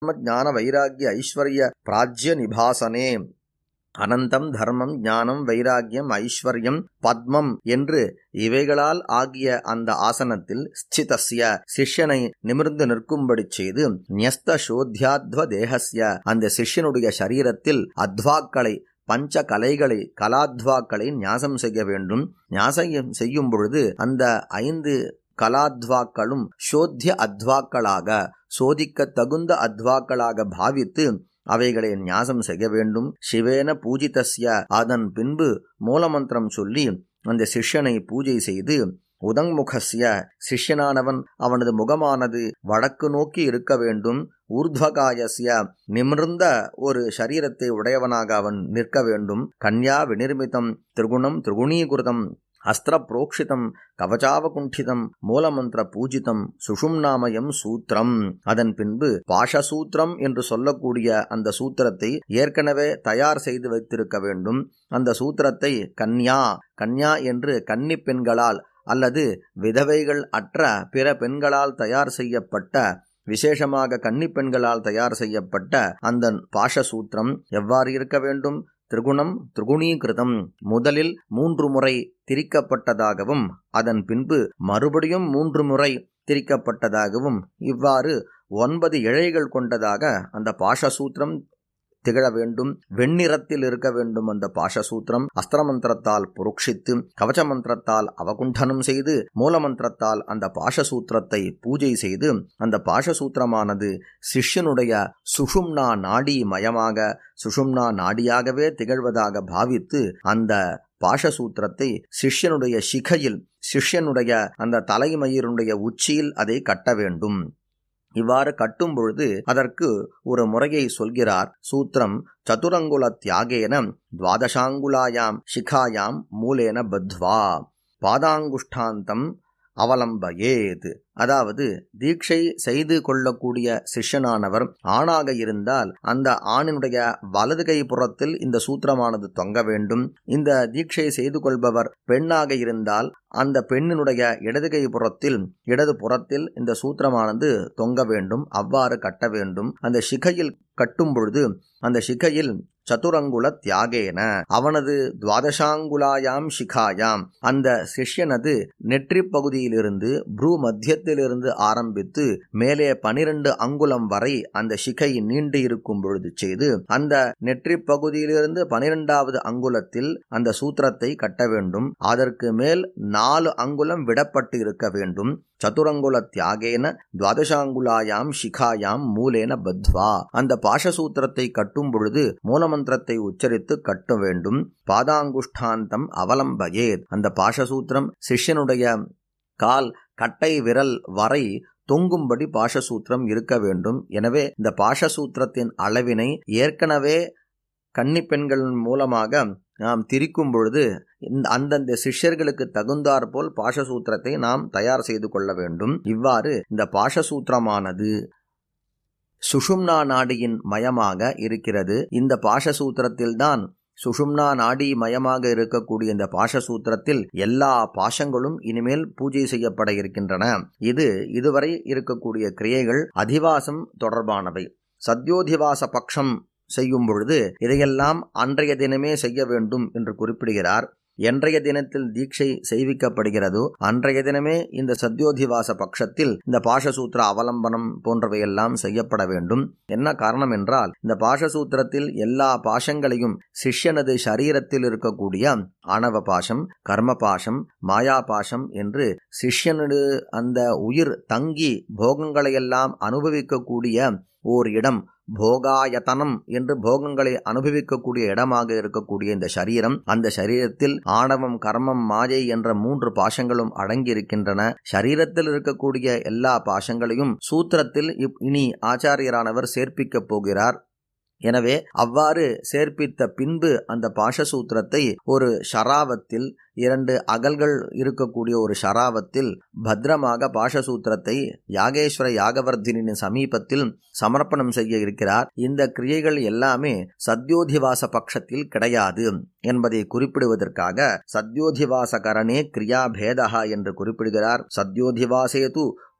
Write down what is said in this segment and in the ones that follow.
ஞான வைராகிய ஐஸ்வர்ய பிராஜ்ய நிபாசனே. அனந்தம் தர்மம் ஞானம் வைராகியம் ஐஸ்வர்யம் பத்மம் என்று இவைகளால் ஆகிய அந்த ஆசனத்தில் ஸ்திதஸ்ய சிஷ்யனை நிமிர்ந்து நிற்கும்படி செய்து ந்யஸ்த சோத்யாத்வ தேகஸ்ய அந்த சிஷ்யனுடைய சரீரத்தில் அத்வாக்களை பஞ்ச கலைகளை கலாத்வாக்களை ஞாசம் செய்ய வேண்டும். ஞாசம் செய்யும் பொழுது அந்த 5 கலாத்வாக்களும் சோத்திய அத்வாக்களாக சோதிக்க தகுந்த அத்வாக்களாக பாவித்து அவைகளை ஞாசம் செய்ய வேண்டும். சிவேன பூஜிதஸ்ய அதன் பின்பு மூலமந்திரம் சொல்லி அந்த சிஷ்யனை பூஜை செய்து உதங்முகஸ்ய சிஷ்யனானவன் அவனது முகமானது வடக்கு நோக்கி இருக்க வேண்டும். ஊர்த்வகாயஸ்ய நிமிர்ந்த ஒரு சரீரத்தை உடையவனாக அவன் நிற்க வேண்டும். கன்யா விநிர்மிதம் திரிகுணம் திரிகுணீகிருதம் அஸ்திர புரோக்ஷிதம் கவச்சாவகுண்டிதம் மூலமந்திர பூஜிதம் சுஷும்நாமயம் சூத்திரம். அதன் பின்பு பாஷசூத்திரம் என்று சொல்லக்கூடிய அந்த சூத்திரத்தை ஏற்கனவே தயார் செய்து வைத்திருக்க வேண்டும். அந்த சூத்திரத்தை கன்யா என்று கன்னி பெண்களால் அல்லது விதவைகள் அற்ற பிற பெண்களால் தயார் செய்யப்பட்ட, விசேஷமாக கன்னி பெண்களால் தயார் செய்யப்பட்ட அந்த பாஷசூத்திரம் எவ்வாறு இருக்க வேண்டும்? திரிகுணம் திரிகுணீகிருதம், முதலில் 3 முறை திரிக்கப்பட்டதாகவும் அதன் பின்பு மறுபடியும் 3 முறை திரிக்கப்பட்டதாகவும் இவ்வாறு 9 இழைகள் கொண்டதாக அந்த பாஷசூத்திரம் திகழ வேண்டும். வெண்ணிறத்தில் இருக்க வேண்டும். அந்த பாஷசூத்திரம் அஸ்திரமந்திரத்தால் புரோக்ஷித்து கவச்ச மந்திரத்தால் அவகுண்டனம் செய்து மூலமந்திரத்தால் அந்த பாஷசூத்திரத்தை பூஜை செய்து அந்த பாஷசூத்திரமானது சிஷ்யனுடைய சுஷும்னா நாடி மயமாக சுஷும்னா நாடியாகவே திகழ்வதாக பாவித்து அந்த பாஷசூத்திரத்தை சிஷ்யனுடைய சிகையில், சிஷ்யனுடைய அந்த தலைமயிரினுடைய உச்சியில் அதை கட்ட வேண்டும். இவ்வாறு கட்டும் பொழுது அதற்கு ஒரு முறையை சொல்கிறார். சூத்திரம் சதுரங்குல தியாகேன துவாதசாங்குலாயாம் சிகாயாம் மூலேன பத்வா பாதாங்குஷ்டாந்தம் அவலம்பயேத். அதாவது தீட்சை செய்து கொள்ளக்கூடிய சிஷ்யனானவர் ஆணாக இருந்தால் அந்த ஆணினுடைய வலது கை புறத்தில் இந்த சூத்திரமானது தொங்க வேண்டும். இந்த தீட்சை செய்து கொள்பவர் பெண்ணாக இருந்தால் அந்த பெண்ணினுடைய இடது புறத்தில் இந்த சூத்திரமானது தொங்க வேண்டும். அவ்வாறு கட்ட வேண்டும். அந்த சிகையில் கட்டும் பொழுது அந்த சிகையில் சதுரங்குல தியாகேன அவனது துவாதசாங்குலாயாம் சிகாயாம் அந்த சிஷ்யனது நெற்றி பகுதியிலிருந்து ப்ரூ மத்தியத்திலிருந்து ஆரம்பித்து மேலே 12 அங்குலம் வரை அந்த சிகை நீண்டு இருக்கும் பொழுது செய்து அந்த நெற்றி பகுதியிலிருந்து 12வது அங்குலத்தில் அந்த சூத்திரத்தை கட்ட வேண்டும். அதற்கு மேல் 4 அங்குலம் விடப்பட்டு இருக்க வேண்டும். சதுரங்குல தியாகேன துவாதசாங்குலாயாம் சிகாயாம் மூலேன பத்வா அந்த பாஷசூத்திரத்தை கட்டும் பொழுது மூலமந்திரத்தை உச்சரித்து கட்ட வேண்டும். பாதாங்குஷ்டாந்தம் அவலம்பயேத் அந்த பாஷசூத்திரம் சிஷ்யனுடைய கால் கட்டை விரல் வரை தொங்கும்படி பாஷசூத்திரம் இருக்க வேண்டும். எனவே இந்த பாஷசூத்திரத்தின் அளவினை ஏற்கனவே கன்னி பெண்களின் மூலமாக நாம் திரிக்கும் பொழுது அந்தந்த சிஷ்யர்களுக்கு தகுந்தாற்போல் பாஷசூத்திரத்தை நாம் தயார் செய்து கொள்ள வேண்டும். இவ்வாறு இந்த பாஷசூத்திரமானது சுஷும்னா நாடியின் மயமாக இருக்கிறது. இந்த பாஷசூத்திரத்தில்தான் சுஷும்னா நாடி மயமாக இருக்கக்கூடிய இந்த பாஷசூத்திரத்தில் எல்லா பாஷங்களும் இனிமேல் பூஜை செய்யப்பட இருக்கின்றன. இதுவரை இருக்கக்கூடிய கிரியைகள் அதிவாசம் தொடர்பானவை. சத்யோதிவாச பட்சம் செய்யும் பொழுது இதையெல்லாம் அன்றைய தினமே செய்ய வேண்டும் என்று குறிப்பிடுகிறார். என்றைய தினத்தில் தீட்சை செய்விக்கப்படுகிறதோ அன்றைய தினமே இந்த சத்யோதிவாச பட்சத்தில் இந்த பாஷசூத்திர அவலம்பனம் போன்றவையெல்லாம் செய்யப்பட வேண்டும். என்ன காரணம் என்றால் இந்த பாஷசூத்திரத்தில் எல்லா பாஷங்களையும் சிஷ்யனது சரீரத்தில் இருக்கக்கூடிய ஆணவ பாஷம், கர்ம பாஷம், மாயா பாஷம் என்று சிஷ்யனது அந்த உயிர் தங்கி போகங்களையெல்லாம் அனுபவிக்கக்கூடிய ஓர் இடம், போகாயத்தனம் என்று போகங்களை அனுபவிக்கக்கூடிய இடமாக இருக்கக்கூடிய இந்த சரீரம், அந்த சரீரத்தில் ஆணவம், கர்மம், மாயை என்ற 3 பாஷங்களும் அடங்கியிருக்கின்றன. சரீரத்தில் இருக்கக்கூடிய எல்லா பாஷங்களையும் சூத்திரத்தில் இனி ஆச்சாரியரானவர் சேர்ப்பிக்கப் போகிறார். எனவே அவ்வாறு சேர்ப்பித்த பின்பு அந்த பாஷசூத்திரத்தை ஒரு ஷராவத்தில் 2 அகல்கள் இருக்கக்கூடிய ஒரு ஷராவத்தில் பத்திரமாக பாஷசூத்திரத்தை யாகேஸ்வர யாகவர்தினின் சமீபத்தில் சமர்ப்பணம் செய்ய இருக்கிறார். இந்த கிரியைகள் எல்லாமே சத்யோதிவாச பட்சத்தில் கிடையாது என்பதை குறிப்பிடுவதற்காக சத்யோதிவாச கரணே கிரியா பேதா என்று குறிப்பிடுகிறார். சத்யோதிவாசேது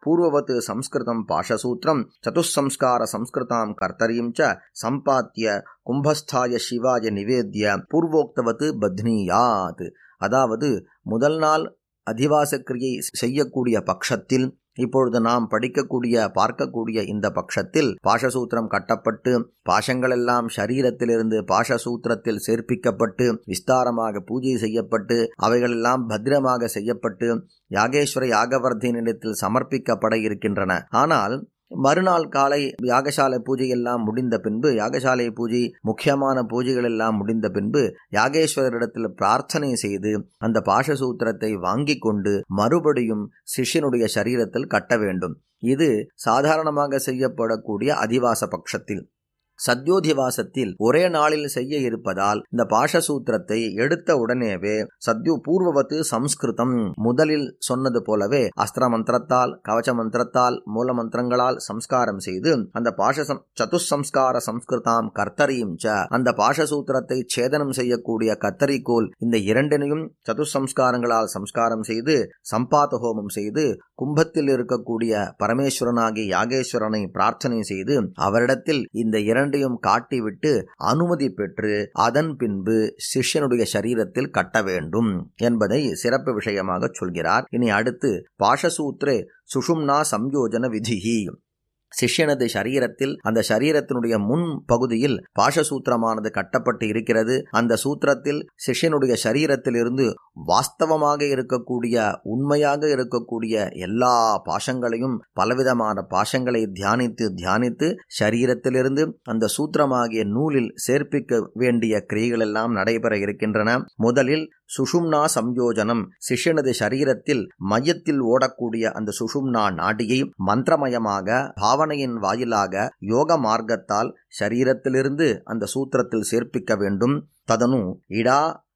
பூர்வவத் சம்ஸ்கிருதம் பாஷசூத்திரம் சதுஸ்சம்ஸ்கார சம்ஸ்கிருதாம் கர்த்தரீம் ச சம்பாத்திய கும்பஸ்தாய சிவாய நிவேத்ய பூர்வோக்தவத் பத்னியாத். அதாவது முதல் நாள் அதிவாச கிரியை செய்யக்கூடிய பட்சத்தில், இப்பொழுது நாம் பார்க்கக்கூடிய இந்த பட்சத்தில் பாஷசூத்திரம் கட்டப்பட்டு பாஷங்களெல்லாம் சரீரத்திலிருந்து பாஷசூத்திரத்தில் சேர்ப்பிக்கப்பட்டு விஸ்தாரமாக பூஜை செய்யப்பட்டு அவைகளெல்லாம் பத்திரமாக செய்யப்பட்டு யாகேஸ்வர யாகவர்த்தினிடத்தில் சமர்ப்பிக்கப்பட இருக்கின்றன. ஆனால் மறுநாள் காலை யாகசாலை பூஜை எல்லாம் முடிந்த பின்பு, யாகசாலை பூஜை முக்கியமான பூஜைகள் எல்லாம் முடிந்த பின்பு யாகேஸ்வரரிடத்தில் பிரார்த்தனை செய்து அந்த பாஷசூத்திரத்தை வாங்கி கொண்டு மறுபடியும் சிஷ்யனுடைய சரீரத்தில் கட்ட வேண்டும். இது சாதாரணமாக செய்யப்படக்கூடிய அதிவாச பட்சத்தில். சத்யோதிவாசத்தில் ஒரே நாளில் செய்ய இருப்பதால் இந்த பாஷசூத்திரத்தை எடுத்த உடனேவே பூர்வவத் சம்ஸ்கிருதம் முதலில் சொன்னது போலவே அஸ்திர மந்திரத்தால் கவச மந்திரத்தால் மூல மந்திரங்களால் சம்ஸ்காரம் செய்து அந்த சதுஸ்சம்ஸ்கார சம்ஸ்கிருதாம் கர்த்தரீம் ச அந்த பாஷசூத்திரத்தை சேதனம் செய்யக்கூடிய கத்தரிக்கோல் இந்த இரண்டினையும் சதுஸ்சம்ஸ்காரங்களால் சம்ஸ்காரம் செய்து சம்பாத ஹோமம் செய்து கும்பத்தில் இருக்கக்கூடிய பரமேஸ்வரனாகி யாகேஸ்வரனை பிரார்த்தனை செய்து அவரிடத்தில் இந்த இரண்டையும் காட்டிவிட்டு அனுமதி பெற்று அதன் பின்பு சிஷ்யனுடைய சரீரத்தில் கட்ட வேண்டும் என்பதை சிறப்பு விஷயமாக சொல்கிறார். இனி அடுத்து பாஷசூத்ரே சுஷும்னா சம்யோஜன விதிஹி. சிஷ்யனது சரீரத்தில் அந்த சரீரத்தினுடைய முன் பகுதியில் பாஷசூத்திரமானது கட்டப்பட்டு இருக்கிறது. அந்த சூத்திரத்தில் சிஷ்யனுடைய சரீரத்தில் இருந்து வாஸ்தவமாக இருக்கக்கூடிய உண்மையாக இருக்கக்கூடிய எல்லா பாஷங்களையும் பலவிதமான பாஷங்களை தியானித்து சரீரத்திலிருந்து அந்த சூத்திரமாகிய நூலில் சேர்ப்பிக்க வேண்டிய கிரியைகள் எல்லாம் நடைபெற இருக்கின்றன. முதலில் சுஷும்னா சம்யோஜனம். சிஷ்யனது சரீரத்தில் மையத்தில் ஓடக்கூடிய அந்த சுஷும்னா நாடியை மந்திரமயமாக பாவனையின் வாயிலாக யோக மார்க்கத்தால் சரீரத்திலிருந்து அந்த சூத்திரத்தில் சேர்ப்பிக்க வேண்டும். ததனு இடா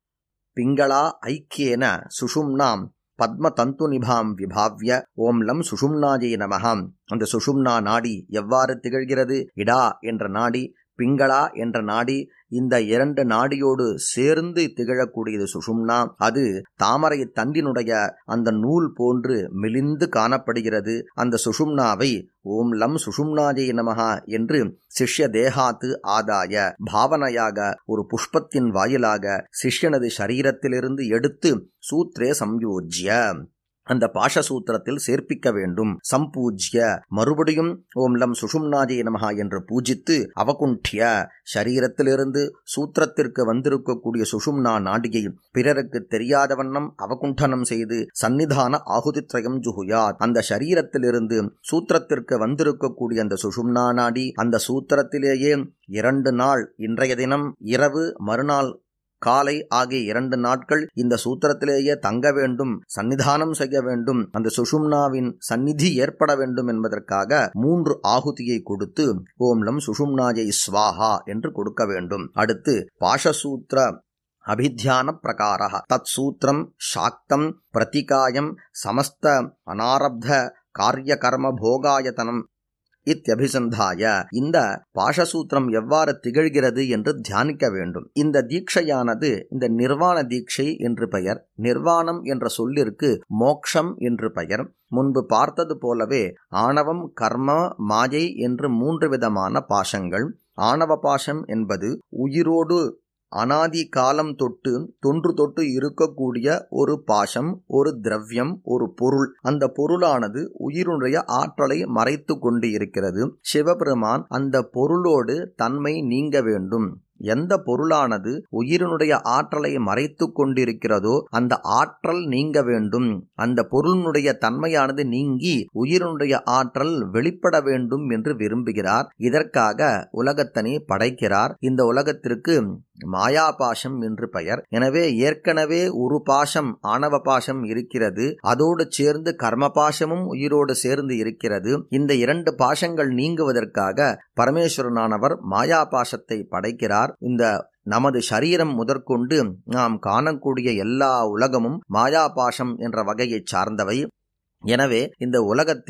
பிங்களா ஐக்கியேன சுஷும்னாம் பத்ம தந்து நிபாம் விபாவ்ய ஓம் லம் சுஷும்னாஜை நமஹாம். அந்த சுஷும்னா நாடி எவ்வாறு திகழ்கிறது? இடா என்ற நாடி, பிங்களா என்ற நாடி, இந்த இரண்டு நாடியோடு சேர்ந்து திகழக்கூடியது சுஷும்னா. அது தாமரை தண்டினுடைய அந்த நூல் போன்று மெலிந்து காணப்படுகிறது. அந்த சுஷும்னாவை ஓம் லம் சுஷும்னாஜை நமஹா என்று சிஷ்ய தேகாத்து ஆதாய பாவனையாக ஒரு புஷ்பத்தின் வாயிலாக சிஷ்யனது சரீரத்திலிருந்து எடுத்து சூத்ரே சம்யோஜ்ய அந்த பாஷசூத்திரத்தில் சேர்ப்பிக்க வேண்டும். சம்பூஜ்ய மறுபடியும் ஓம் லம் சுஷும்னாஜை நமஹா என்று பூஜித்து அவகுண்டிய சரீரத்திலிருந்து சூத்திரத்திற்கு வந்திருக்கக்கூடிய சுஷும்னா நாடியை பிறருக்கு தெரியாத வண்ணம் அவகுண்டனம் செய்து சந்நிதான ஆகுதித்ரயம் ஜுகுயாத். அந்த சரீரத்திலிருந்து சூத்திரத்திற்கு வந்திருக்கக்கூடிய அந்த சுஷும்னா நாடி அந்த சூத்திரத்திலேயே 2 நாள், இன்றைய தினம் இரவு மறுநாள் காலை ஆகிய 2 நாட்கள் இந்த சூத்திரத்திலேயே தங்க வேண்டும், சன்னிதானம் செய்ய வேண்டும், அந்த சுஷும்னாவின் சந்நிதி ஏற்பட வேண்டும் என்பதற்காக 3 ஆகுதியை கொடுத்து ஓம் லம் சுஷும்னாஜை ஸ்வாஹா என்று கொடுக்க வேண்டும். அடுத்து பாஷசூத்திர அபித்யான பிரகார தத் சூத்திரம் சாக்தம் பிரதிகாயம் சமஸ்த அனாரப்த காரிய கர்ம போகாயத்தனம் இத்யபிசந்தாய. இந்த பாஷசூத்திரம் எவ்வாறு திகழ்கிறது என்று தியானிக்க வேண்டும். இந்த தீட்சையானது இந்த நிர்வாண தீட்சை என்று பெயர். நிர்வாணம் என்ற சொல்லிற்கு மோக்ஷம் என்று பெயர். முன்பு பார்த்தது போலவே ஆணவம், கர்ம, மாயை என்று 3 விதமான பாஷங்கள். ஆணவ பாஷம் என்பது உயிரோடு அனாதி காலம் தொட்டு தொன்று தொட்டு இருக்கக்கூடிய ஒரு பாஷம், ஒரு திரவியம், ஒரு பொருள். அந்த பொருளானது உயிருடைய ஆற்றலை மறைத்து கொண்டு இருக்கிறது. சிவபெருமான் அந்த பொருளோடு தன்மை நீங்க வேண்டும். எந்த பொருளானது உயிரினுடைய ஆற்றலை மறைத்து கொண்டிருக்கிறதோ அந்த ஆற்றல் நீங்க வேண்டும். அந்த பொருளினுடைய தன்மையானது நீங்கி உயிரினுடைய ஆற்றல் வெளிப்பட வேண்டும் என்று விரும்புகிறார். இதற்காக உலகத்தனை படைக்கிறார். இந்த உலகத்திற்கு மாயாபாசம் என்று பெயர். எனவே ஏற்கனவே ஒரு பாசம், ஆணவ பாசம் இருக்கிறது. அதோடு சேர்ந்து கர்மபாசமும் உயிரோடு சேர்ந்து இருக்கிறது. இந்த 2 பாசங்கள் நீங்குவதற்காக பரமேஸ்வரனானவர் மாயாபாசத்தை படைக்கிறார். இந்த நமது சரீரம் முதற்கொண்டு நாம் காணக்கூடிய எல்லா உலகமும் மாயாபாசம் என்ற வகையை சார்ந்தவை. எனவே இந்த உலகத்தில்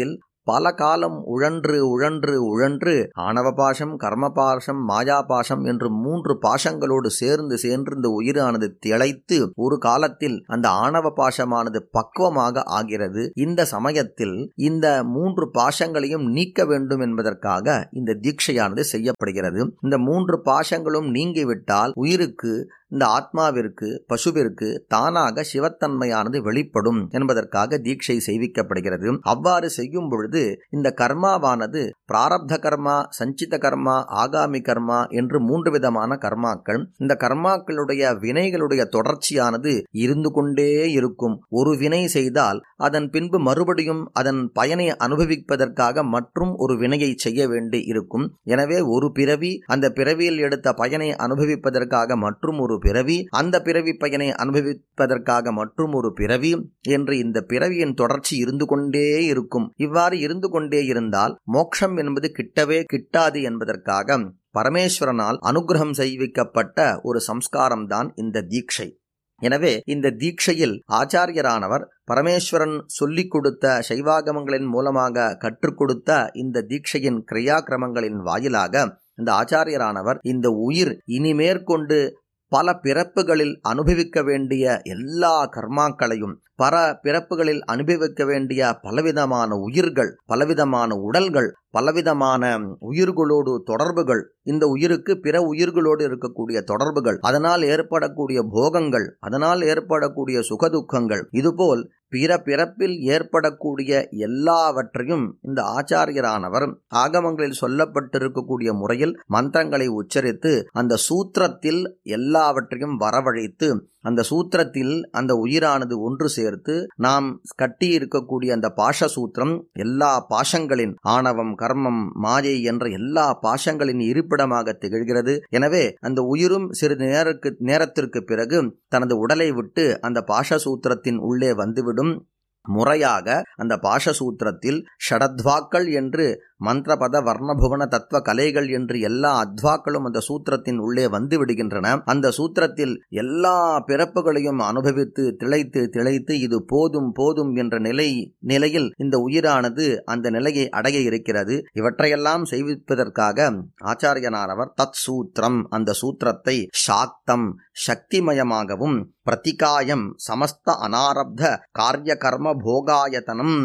பல காலம் உழன்று உழன்று உழன்று ஆணவ பாசம், கர்ம பாசம், மாயா பாசம் என்று 3 பாசங்களோடு சேர்ந்து இந்த உயிரானது திளைத்து ஒரு காலத்தில் அந்த ஆணவ பாசமானது பக்குவமாக ஆகிறது. இந்த சமயத்தில் இந்த 3 பாசங்களையும் நீக்க வேண்டும் என்பதற்காக இந்த தீட்சையானது செய்யப்படுகிறது. இந்த 3 பாசங்களும் நீங்கிவிட்டால் உயிருக்கு, இந்த ஆத்மாவிற்கு, பசுவிற்கு தானாக சிவத்தன்மையானது வெளிப்படும் என்பதற்காக தீட்சை செய்விக்கப்படுகிறது. அவ்வாறு செய்யும் பொழுது இந்த கர்மாவானது பிராரப்த கர்மா, சஞ்சித கர்மா, ஆகாமி கர்மா என்று 3 விதமான கர்மாக்கள். இந்த கர்மாக்களுடைய வினைகளுடைய தொடர்ச்சியானது இருந்து கொண்டே இருக்கும். ஒரு வினை செய்தால் அதன் பின்பு மறுபடியும் அதன் பயனை அனுபவிப்பதற்காக மற்றும் ஒரு வினையை செய்ய வேண்டி இருக்கும். எனவே ஒரு பிறவி, அந்த பிறவியில் எடுத்த பயனை அனுபவிப்பதற்காக மற்றும் ஒரு பிறவி, அந்த பிறவி பயனை அனுபவிப்பதற்காக மற்றும் ஒரு பிறவி என்று இந்த பிறவியின் தொடர்ச்சி இருந்து கொண்டே இருக்கும். இவ்வாறு இருந்து கொண்டே இருந்தால் மோட்சம் என்பது கிட்டவே கிட்டாது என்பதற்காக பரமேஸ்வரனால் அனுகிரகம் செய்விக்கப்பட்ட ஒரு சம்ஸ்காரம்தான் இந்த தீட்சை. எனவே இந்த தீட்சையில் ஆச்சாரியரானவர் பரமேஸ்வரன் சொல்லிக் கொடுத்த சைவாகமங்களின் மூலமாக கற்றுக் கொடுத்த இந்த தீட்சையின் கிரியாக்கிரமங்களின் வாயிலாக இந்த ஆச்சாரியரானவர் இந்த உயிர் இனிமேற்கொண்டு பல பிறப்புகளில் அனுபவிக்க வேண்டிய எல்லா கர்மாக்களையும், பல பிறப்புகளில் அனுபவிக்க வேண்டிய பலவிதமான உயிர்கள், பலவிதமான உடல்கள், பலவிதமான உயிர்களோடு தொடர்புகள், இந்த உயிருக்கு பிற உயிர்களோடு இருக்கக்கூடிய தொடர்புகள், அதனால் ஏற்படக்கூடிய போகங்கள், அதனால் ஏற்படக்கூடிய சுகதுக்கங்கள், இதுபோல் பிற பிறப்பில் ஏற்படக்கூடிய எல்லாவற்றையும் இந்த ஆச்சாரியரானவர் ஆகமங்களில் சொல்லப்பட்டிருக்கக்கூடிய முறையில் மந்திரங்களை உச்சரித்து அந்த சூத்திரத்தில் எல்லாவற்றையும் வரவழைத்து அந்த சூத்திரத்தில் அந்த உயிரானது ஒன்று சேர்த்து நாம் கட்டி இருக்கக்கூடிய அந்த பாஷ சூத்திரம் எல்லா பாஷங்களின் ஆணவம், கர்மம், மாயை என்ற எல்லா பாஷங்களின் இருப்பிடமாக திகழ்கிறது. எனவே அந்த உயிரும் சிறிது நேரத்திற்கு பிறகு தனது உடலை விட்டு அந்த பாஷ சூத்திரத்தின் உள்ளே வந்துவிடும். முறையாக அந்த பாஷசூத்திரத்தில் ஷடத்வாக்கள் என்று மந்திரபத வர்ணபுவன தத்துவ கலைகள் என்று எல்லா அத்வாக்களும் அந்த சூத்திரத்தின் உள்ளே வந்து விடுகின்றன. அந்த சூத்திரத்தில் எல்லா பிறப்புகளையும் அனுபவித்து திளைத்து இது போதும் போதும் என்ற நிலையில் இந்த உயிரானது அந்த நிலையை அடைய இருக்கிறது. இவற்றையெல்லாம் செய்விப்பதற்காக ஆச்சாரியனானவர் தத் சூத்திரம், அந்த சூத்திரத்தை சாக்தம், சக்திமயமாகவும், பிரதிகாயம், சமஸ்த அனாரப்த காரிய கர்ம போகாயத்தனம்,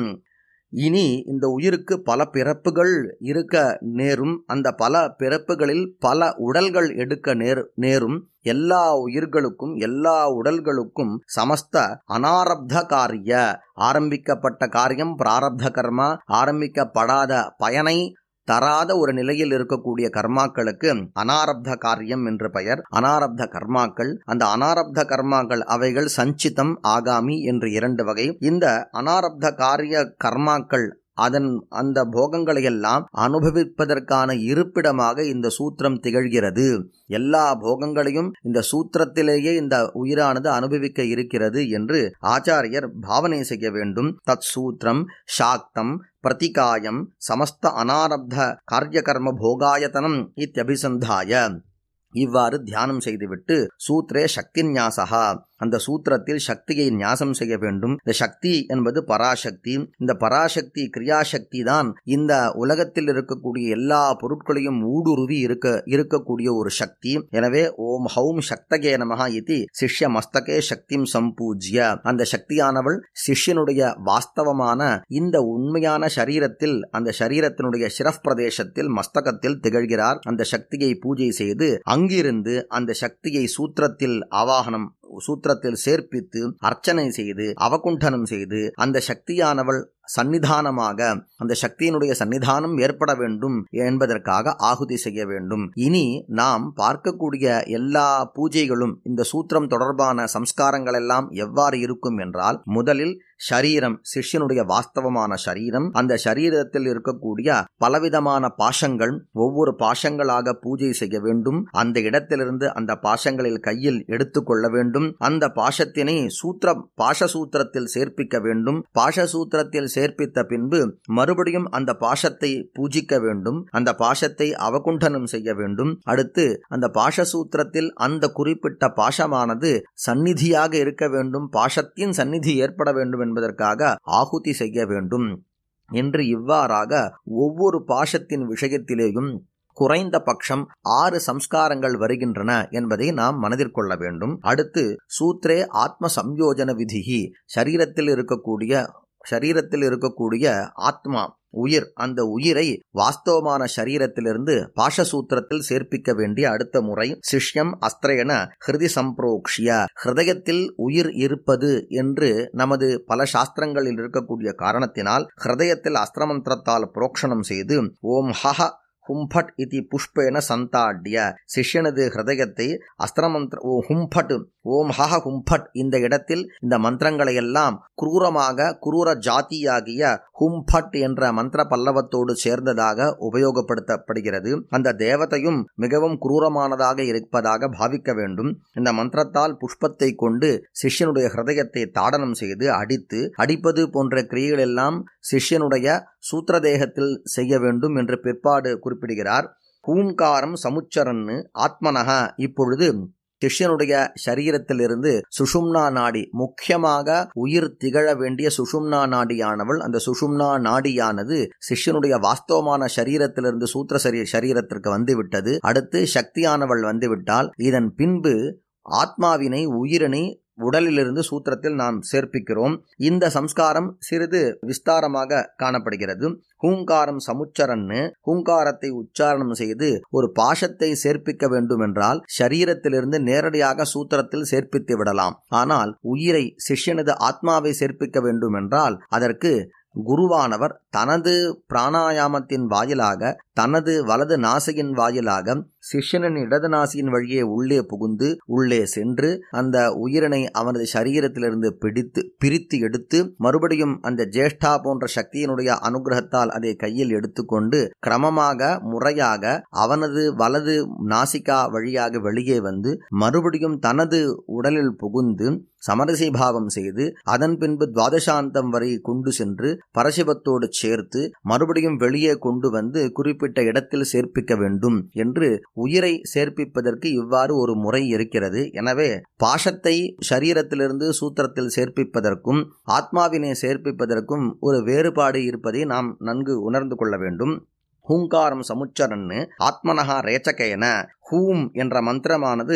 இனி இந்த உயிருக்கு பல பிறப்புகள் இருக்க நேரும், அந்த பல பிறப்புகளில் பல உடல்கள் எடுக்க நேரும், எல்லா உயிர்களுக்கும் எல்லா உடல்களுக்கும் சமஸ்த அனாரப்த காரிய, ஆரம்பிக்கப்பட்ட காரியம் பிராரப்த கர்மா, ஆரம்பிக்கப்படாத பயனை தராத ஒரு நிலையில் இருக்கக்கூடிய கர்மாக்களுக்கு அனாரப்த காரியம் என்று பெயர். அனாரப்த கர்மாக்கள், அந்த அனாரப்த கர்மாக்கள் அவைகள் சஞ்சிதம், ஆகாமி என்று 2 வகை. இந்த அனாரப்த காரிய கர்மாக்கள் அந்த போகங்களையெல்லாம் அனுபவிப்பதற்கான இருப்பிடமாக இந்த சூத்திரம் திகழ்கிறது. எல்லா போகங்களையும் இந்த சூத்திரத்திலேயே இந்த உயிரானது அனுபவிக்க இருக்கிறது என்று ஆச்சாரியர் பாவனை செய்ய வேண்டும். தத் சூத்திரம் சாக்தம் பிரதிகாயம் சமஸ்த அனாரப்த காரியகர்ம போகாயத்தனம் இத்யபிசந்தாய, இவ்வாறு தியானம் செய்துவிட்டு சூத்ரே சக்தி ஞாசகா, அந்த சூத்திரத்தில் சக்தியை ஞாசம் செய்ய வேண்டும். இந்த சக்தி என்பது பராசக்தி. இந்த பராசக்தி கிரியாசக்தி தான் இந்த உலகத்தில் இருக்கக்கூடிய எல்லா பொருட்களையும் ஊடுருவி இருக்கக்கூடிய ஒரு சக்தி. எனவே ஓம் ஹௌம் சக்தகே நமஹ இதி சிஷ்ய மஸ்தகே சக்திம் சம்பூஜ்ய, அந்த சக்தியானவள் சிஷ்யனுடைய வாஸ்தவமான இந்த உண்மையான சரீரத்தில், அந்த சரீரத்தினுடைய சிரஃப் பிரதேசத்தில் மஸ்தகத்தில் திகழ்கிறார். அந்த சக்தியை பூஜை செய்து அங்கிருந்து அந்த சக்தியை சூத்திரத்தில் ஆவாகனம், சூத்திரத்தில் சேர்ப்பித்து அர்ச்சனை செய்து அவகுண்டனம் செய்து அந்த சக்தியானவள் சன்னிதானமாக, அந்த சக்தியினுடைய சன்னிதானம் ஏற்பட வேண்டும் என்பதற்காக ஆகுதி செய்ய வேண்டும். இனி நாம் பார்க்கக்கூடிய எல்லா பூஜைகளும் இந்த சூத்திரம் தொடர்பான சம்ஸ்காரங்கள் எல்லாம் எவ்வாறு இருக்கும் என்றால், முதலில் ஷரீரம், சிஷ்யனுடைய வாஸ்தவமான ஷரீரம், அந்த ஷரீரத்தில் இருக்கக்கூடிய பலவிதமான பாசங்கள், ஒவ்வொரு பாசங்களாக பூஜை செய்ய வேண்டும். அந்த இடத்திலிருந்து அந்த பாசங்களில் கையில் எடுத்துக்கொள்ள வேண்டும். அந்த பாசத்தினை பாஷசூத்திரத்தில் சேர்ப்பிக்க வேண்டும். பாஷசூத்திரத்தில் சேர்ப்பித்த பின்பு மறுபடியும் அந்த பாசத்தை பூஜிக்க வேண்டும். அந்த பாசத்தை அவகுண்டனம் செய்ய வேண்டும். அடுத்து அந்த பாஷசூத்திரத்தில் அந்த குறிப்பிட்ட பாசமானது சந்நிதியாக இருக்க வேண்டும். பாசத்தின் சந்நிதி ஏற்பட வேண்டும் என்பதற்காக ஆகுதி செய்ய வேண்டும். என்று இவ்வாறாக ஒவ்வொரு பாஷத்தின் விஷயத்திலேயும் குறைந்த பட்சம் 6 சம்ஸ்காரங்கள் வருகின்றன என்பதை நாம் மனதில் கொள்ள வேண்டும். அடுத்து சூத்ரே ஆத்ம சம்யோஜன விதிகி, சரீரத்தில் இருக்கக்கூடிய ஆத்மா உயிர், அந்த உயிரை வாஸ்தவமான சரீரத்திலிருந்து பாஷசூத்திரத்தில் சேர்ப்பிக்க வேண்டிய அடுத்த முறை சிஷ்யம் அஸ்திரேன ஹிருதி சம்பிரோக்ஷிய, ஹிருதயத்தில் உயிர் இருப்பது என்று நமது பல சாஸ்திரங்களில் இருக்கக்கூடிய காரணத்தினால் ஹிருதயத்தில் அஸ்திரமந்திரத்தால் புரோக்ஷணம் செய்து ஓம் ஹஹ ஹும்பட் இதி புஷ்பேன சந்தாட்ய, சிஷ்யனது ஹிருதயத்தை அஸ்திரமந்திர ஹும்பட் ஓம் ஹஹ ஹும்பட் இந்த இடத்தில் இந்த மந்திரங்களை எல்லாம் குரூர ஜாதியாகிய ஹும்பட் என்ற மந்திர பல்லவத்தோடு சேர்ந்ததாக உபயோகப்படுத்தப்படுகிறது. அந்த தேவதையும் மிகவும் குரூரமானதாக இருப்பதாக பாவிக்க வேண்டும். இந்த மந்திரத்தால் புஷ்பத்தை கொண்டு சிஷ்யனுடைய ஹிருதயத்தை தாடனம் செய்து அடிப்பது போன்ற கிரியைகள் எல்லாம் சிஷ்யனுடைய சூத்திரதேகத்தில் செய்ய வேண்டும் என்று பிற்பாடு குறிப்பிடுகிறார். ஹூங்காரம் சமுச்சரன்னு ஆத்மனக, இப்பொழுது சிஷ்யனுடைய சரீரத்திலிருந்து சுஷும்னா நாடி, முக்கியமாக உயிர் திகழ வேண்டிய சுஷும்னா நாடியானவள், அந்த சுஷும்னா நாடியானது சிஷ்யனுடைய வாஸ்தவமான சரீரத்திலிருந்து சூத்திர சரீரத்திற்கு வந்துவிட்டது. அடுத்து சக்தியானவள் வந்துவிட்டால் இதன் பின்பு ஆத்மாவினை உயிரினை உடலிலிருந்து சூத்திரத்தில் நாம் சேர்ப்பிக்கிறோம். இந்த சம்ஸ்காரம் சிறிது விஸ்தாரமாக காணப்படுகிறது. ஹூங்காரம் சமுச்சரன்னு, ஹூங்காரத்தை உச்சாரணம் செய்து ஒரு பாஷத்தை சேர்ப்பிக்க வேண்டும் என்றால் சரீரத்திலிருந்து நேரடியாக சூத்திரத்தில் சேர்ப்பித்து விடலாம். ஆனால் உயிரை, சிஷ்யனது ஆத்மாவை சேர்ப்பிக்க வேண்டும் என்றால் அதற்கு குருவானவர் தனது பிராணாயாமத்தின் வாயிலாக, தனது வலது நாசியின் வாயிலாக சிஷ்யனின் இடது நாசியின் வழியே உள்ளே புகுந்து உள்ளே சென்று அந்த உயிரினை அவனது சரீரத்திலிருந்து பிரித்து எடுத்து மறுபடியும் அந்த ஜேஷ்டா போன்ற சக்தியினுடைய அனுகிரகத்தால் அதை கையில் எடுத்துக்கொண்டு கிரமமாக முறையாக அவனது வலது நாசிகா வழியாக வெளியே வந்து மறுபடியும் தனது உடலில் புகுந்து சமரசி பாவம் செய்து அதன் பின்பு துவாதசாந்தம் வரை கொண்டு சென்று பரசிவத்தோடு சேர்த்து மறுபடியும் வெளியே கொண்டு வந்து குறிப்பிட்ட இடத்தில் சேர்ப்பிக்க வேண்டும் என்று உயிரை சேர்ப்பிப்பதற்கு இவ்வாறு ஒரு முறை இருக்கிறது. எனவே பாஷத்தை சரீரத்திலிருந்து சூத்திரத்தில் சேர்ப்பிப்பதற்கும் ஆத்மாவினை சேர்ப்பிப்பதற்கும் ஒரு வேறுபாடு இருப்பதை நாம் நன்கு உணர்ந்து கொள்ள வேண்டும். ஹூங்காரம் சமுச்சரன்னு ஆத்மனஹா ரேச்சகேன, ஹூம் என்ற மந்திரமானது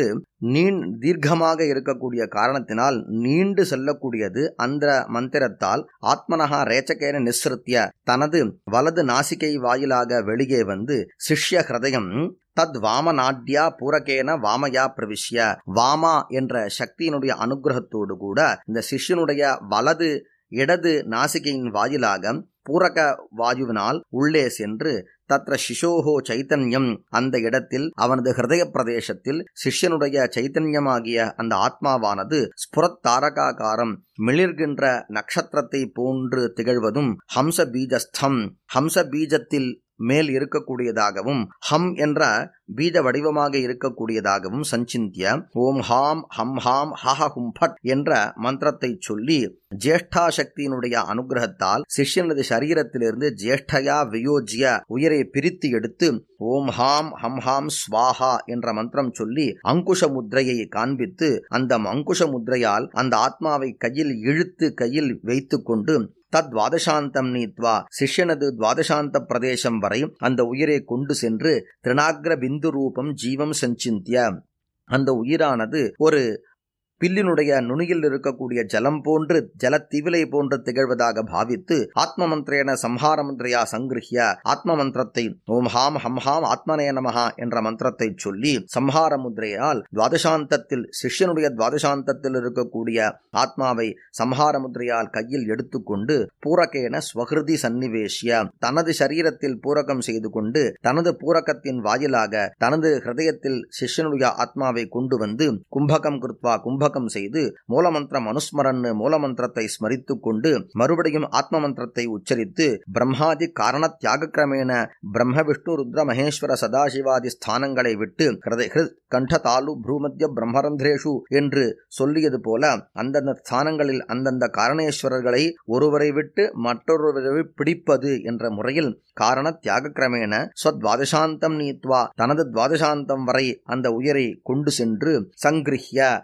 தீர்க்கமாக இருக்கக்கூடிய காரணத்தினால் நீண்டு செல்லக்கூடியது. அந்த மந்திரத்தால் ஆத்மனஹா ரேச்சகேன நிஸ்ருத்ய, தனது வலது நாசிகை வாயிலாக வெளியே வந்து சிஷ்ய ஹிருதயம் தத் வாமநாட்யா பூரகேன வாமயா பிரவிஷ்ய, வாமா என்ற சக்தியினுடைய அனுகிரகத்தோடு கூட இந்த சிஷ்யனுடைய வலது இடது நாசிகையின் வாயிலாக பூரக வாயுவினால் உள்ளே சென்று தத்ர சிசோஹோ சைத்தன்யம், அந்த இடத்தில் அவனது ஹிருதய பிரதேசத்தில் சிஷ்யனுடைய சைத்தன்யமாகிய அந்த ஆத்மாவானது ஸ்புரத் தாரகாகாரம், மிளிர்கின்ற நட்சத்திரத்தை போன்று திகழ்வதும் ஹம்ச பீஜஸ்தம், ஹம்ச பீஜத்தில் மேல் இருக்கக்கூடியதாகவும் ஹம் என்ற பீஜ வடிவமாக இருக்கக்கூடியதாகவும் சஞ்சிந்திய ஓம் ஹாம் ஹம் ஹாம் ஹஹ ஹும்பட் என்ற மந்திரத்தை சொல்லி ஜேஷ்டா சக்தியினுடைய அனுகிரகத்தால் சிஷ்யனது சரீரத்திலிருந்து ஜேஷ்டயா வியோஜ்ய உயிரை பிரித்து எடுத்து ஓம் ஹாம் ஹம் ஹாம் ஸ்வாஹா என்ற மந்திரம் சொல்லி அங்குஷ முத்ரையை காண்பித்து அந்த அங்குஷ முத்ரையால் அந்த ஆத்மாவை கையில் இழுத்து கையில் வைத்து கொண்டு தத்வாதசாந்தம் நீத்வா, சிஷ்யனது துவாதசாந்த பிரதேசம் வரை அந்த உயிரை கொண்டு சென்று திருநாக்ர பிந்து ரூபம் ஜீவம் சஞ்சிந்திய, அந்த உயிரானது ஒரு பில்லினுடைய நுனியில் இருக்கக்கூடிய ஜலம் போன்று ஜலத்தீவிலை போன்று திகழ்வதாக பாவித்து ஆத்ம மந்திரேன சம்ஹார மந்திரையா சங்கிருஹ்ய, ஆத்ம மந்திரத்தை ஓம் ஹாம் ஹம் ஹாம் ஆத்மனே நமஹா என்ற மந்திரத்தை சொல்லி சம்ஹார முத்ரையால் துவாதசாந்தத்தில் சிஷ்யனுடைய துவாதசாந்தத்தில் இருக்கக்கூடிய ஆத்மாவை சம்ஹார முத்ரையால் கையில் எடுத்துக்கொண்டு பூரகேன ஸ்வஹிருதி சன்னிவேஷ்ய, தனது சரீரத்தில் பூரகம் செய்து கொண்டு தனது பூரகத்தின் வாயிலாக தனது ஹிருதயத்தில் சிஷ்யனுடைய ஆத்மாவை கொண்டு வந்து கும்பகம் கிருத்வா கும்பகம் செய்து மூலமந்திரம் அனுஸ்மரன், மூலமந்திரத்தை ஸ்மரித்து கொண்டு மறுபடியும் ஆத்ம மந்திரத்தை உச்சரித்து பிரம்மாதி காரண தியாக கிரமேண பிரம்ம விஷ்ணு ருத்ர மகேஸ்வர சதாசிவாதி ஸ்தானங்களை விட்டு கண்ட தாலு ப்ரூமத்திய பிரம்மரந்திரேஷு என்று சொல்லியது போல அந்தந்த ஸ்தானங்களில் அந்தந்த காரணேஸ்வரர்களை ஒருவரை விட்டு மற்றொருவரை பிடிப்பது என்ற முறையில் காரண தியாக கிரமேண ஸ்வத்வாதசாந்தம் நீத்வா, தனது துவாதசாந்தம் வரை அந்த உயிரை கொண்டு சென்று சங்கிருஹ்ய, அங்கிருந்து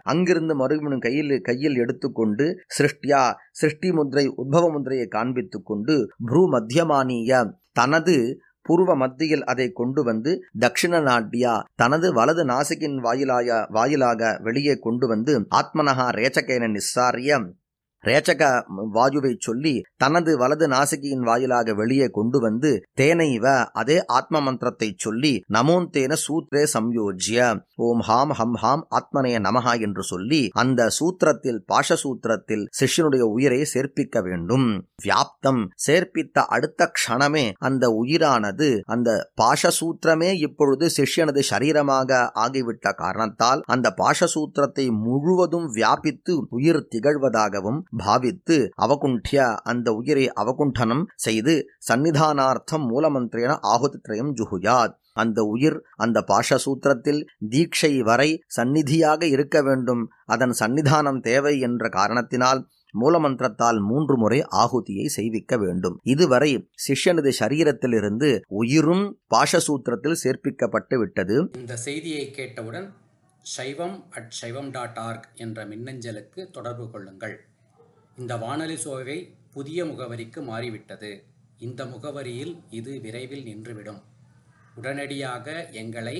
அங்கிருந்து மறுபடியும் கையில் எடுத்துக்கொண்டு சிருஷ்டி முத்ரை உத்பவ முத்ரையை காண்பித்துக் கொண்டு ப்ரூ மத்தியமானிய தனது பூர்வ மத்தியில் அதை கொண்டு வந்து தட்சிண நாட்டியா தனது வலது நாசிகின் வாயிலாக வெளியே கொண்டு வந்து ஆத்மனஹா ரேச்சகேன நிஸ்ஸாரிய ரேச்சக வாயுவை சொல்லி தனது வலது நாசிகியின் வாயிலாக வெளியே கொண்டு வந்து தேனைவ அதே ஆத்ம மந்திரத்தை சொல்லி நமோந்தேன சூத்ரே சம்யோஜ்ய ஓம் ஹாம் ஹம் ஹாம் ஆத்மனே நமஹா என்று சொல்லி அந்த சூத்திரத்தில் பாஷசூத்திரத்தில் சிஷ்யனுடைய உயிரை சேர்ப்பிக்க வேண்டும். வியாப்தம் சேர்ப்பித்த அடுத்த க்ஷணமே அந்த உயிரானது அந்த பாஷசூத்திரமே இப்பொழுது சிஷ்யனது சரீரமாக ஆகிவிட்ட காரணத்தால் அந்த பாஷசூத்திரத்தை முழுவதும் வியாபித்து உயிர் திகழ்வதாகவும் பாவித்து அவகுண்டிய அந்த உயிரை அவகுண்டனம் செய்து சன்னிதானார்த்தம் மூலமந்திரேன ஆகுதித்ரயம் ஜுகுயாத் அந்த உயிர் அந்த பாஷசூத்திரத்தில் தீட்சை வரை சந்நிதியாக இருக்க வேண்டும். அதன் சன்னிதானம் தேவை என்ற காரணத்தினால் மூலமந்திரத்தால் 3 முறை ஆகுதியை செய்விக்க வேண்டும். இதுவரை சிஷ்யனது சரீரத்திலிருந்து உயிரும் பாஷசூத்திரத்தில் சேர்ப்பிக்கப்பட்டு விட்டது. இந்த செய்தியை கேட்டவுடன் shaivam@shaivam.org என்ற மின்னஞ்சலுக்கு தொடர்பு கொள்ளுங்கள். இந்த வானொலி சோவை புதிய முகவரிக்கு மாறிவிட்டது. இந்த முகவரியில் இது விரைவில் நின்றுவிடும். உடனடியாக எங்களை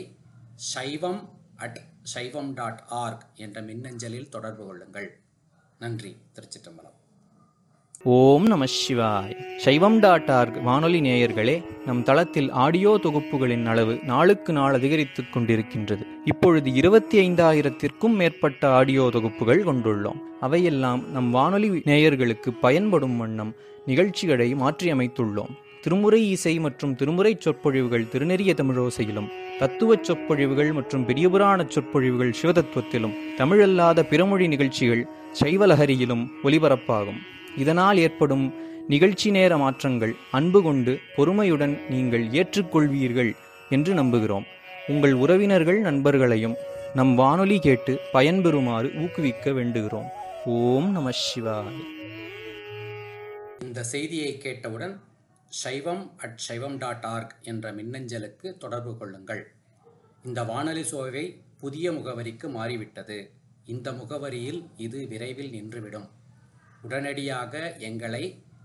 shaivam@shaivam.org என்ற மின்னஞ்சலில் தொடர்பு கொள்ளுங்கள். நன்றி. திருச்சிற்றம்பலம். ஓம் நம சிவாய். சைவம்.org வானொலி நேயர்களே, நம் தளத்தில் ஆடியோ தொகுப்புகளின் அளவு நாளுக்கு நாள் அதிகரித்துக் கொண்டிருக்கின்றது. இப்பொழுது 25,000த்திற்கும் மேற்பட்ட ஆடியோ தொகுப்புகள் கொண்டுள்ளோம். அவையெல்லாம் நம் வானொலி நேயர்களுக்கு பயன்படும் வண்ணம் நிகழ்ச்சிகளை மாற்றியமைத்துள்ளோம். திருமுறை இசை மற்றும் திருமுறை சொற்பொழிவுகள் திருநெறிய தமிழோசையிலும், தத்துவச் சொற்பொழிவுகள் மற்றும் பெரியபுராண சொற்பொழிவுகள் சிவதத்துவத்திலும், தமிழல்லாத பிறமொழி நிகழ்ச்சிகள் சைவலஹரியிலும் ஒலிபரப்பாகும். இதனால் ஏற்படும் நிகழ்ச்சி நேர மாற்றங்கள் அன்பு கொண்டு பொறுமையுடன் நீங்கள் ஏற்றுக்கொள்வீர்கள் என்று நம்புகிறோம். உங்கள் உறவினர்கள் நண்பர்களையும் நம் வானொலி கேட்டு பயன்பெறுமாறு ஊக்குவிக்க வேண்டுகிறோம். ஓம் நம சிவாய. இந்த செய்தியை கேட்டவுடன் shaivam@shaivam.org என்ற மின்னஞ்சலுக்கு தொடர்பு கொள்ளுங்கள். இந்த வானொலி சோவை புதிய முகவரிக்கு மாறிவிட்டது. இந்த முகவரியில் இது விரைவில் நின்றுவிடும். உடனடியாக எங்களை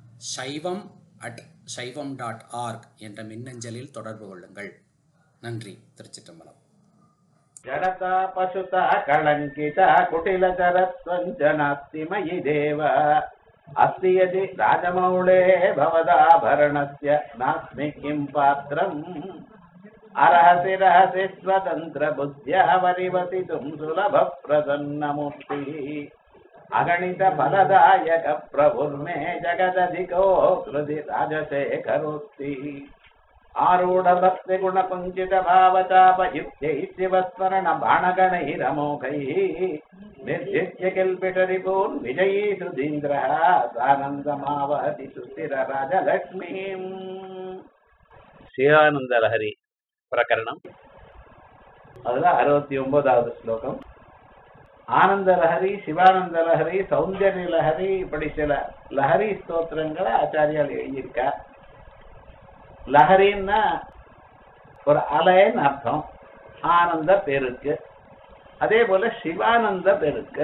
shaivam@shaivam.org என்ற மின்னஞ்சலில் தொடர்பு கொள்ளுங்கள். நன்றி. திருச்சிற்றம்பலம். ஜடதா பசுதா கலங்கிதா குட்டிலதரத்வஞ்சனாஸ்தி மயி தேவ அஸ்தி யதி ராஜமௌளே பவதாபரணஸ்ய நாஸ்மி கிம் பாத்ரம் அரஹசி ரஹசி ஸ்வதந்திர புத்யா வரிவசிதும் சுலப பிரசன்னமூர்த்தி அகணித பலதாயக பிரபுர்மே ஜகததிகோ கிருதி ராஜசேகரோஸ்தி ஆரூಢ பக்தி குண குஞ்சித பாவசாபயுக்தை சிவஸ்மரண பாணகணைரமோகை நிர்ஜித்ய கில்பிஷரிபூன் விஜயீ சுதீந்திர சானந்தமாவதி சுஸ்திர ராஜலக்ஷ்மீம். சிவானந்த லஹரி பிரகரணம். அதுல 69வது ஸ்லோகம். ஆனந்த லஹரி, சிவானந்த லஹரி, சௌந்தர்ய லஹரி, இப்படி சில லஹரி ஸ்தோத்திரங்களை ஆச்சாரியால் எழுதியிருக்கார். லஹரின்னா ஒரு அலைன்னு அர்த்தம், ஆனந்த பெருக்கு. அதே போல சிவானந்த பெருக்கு.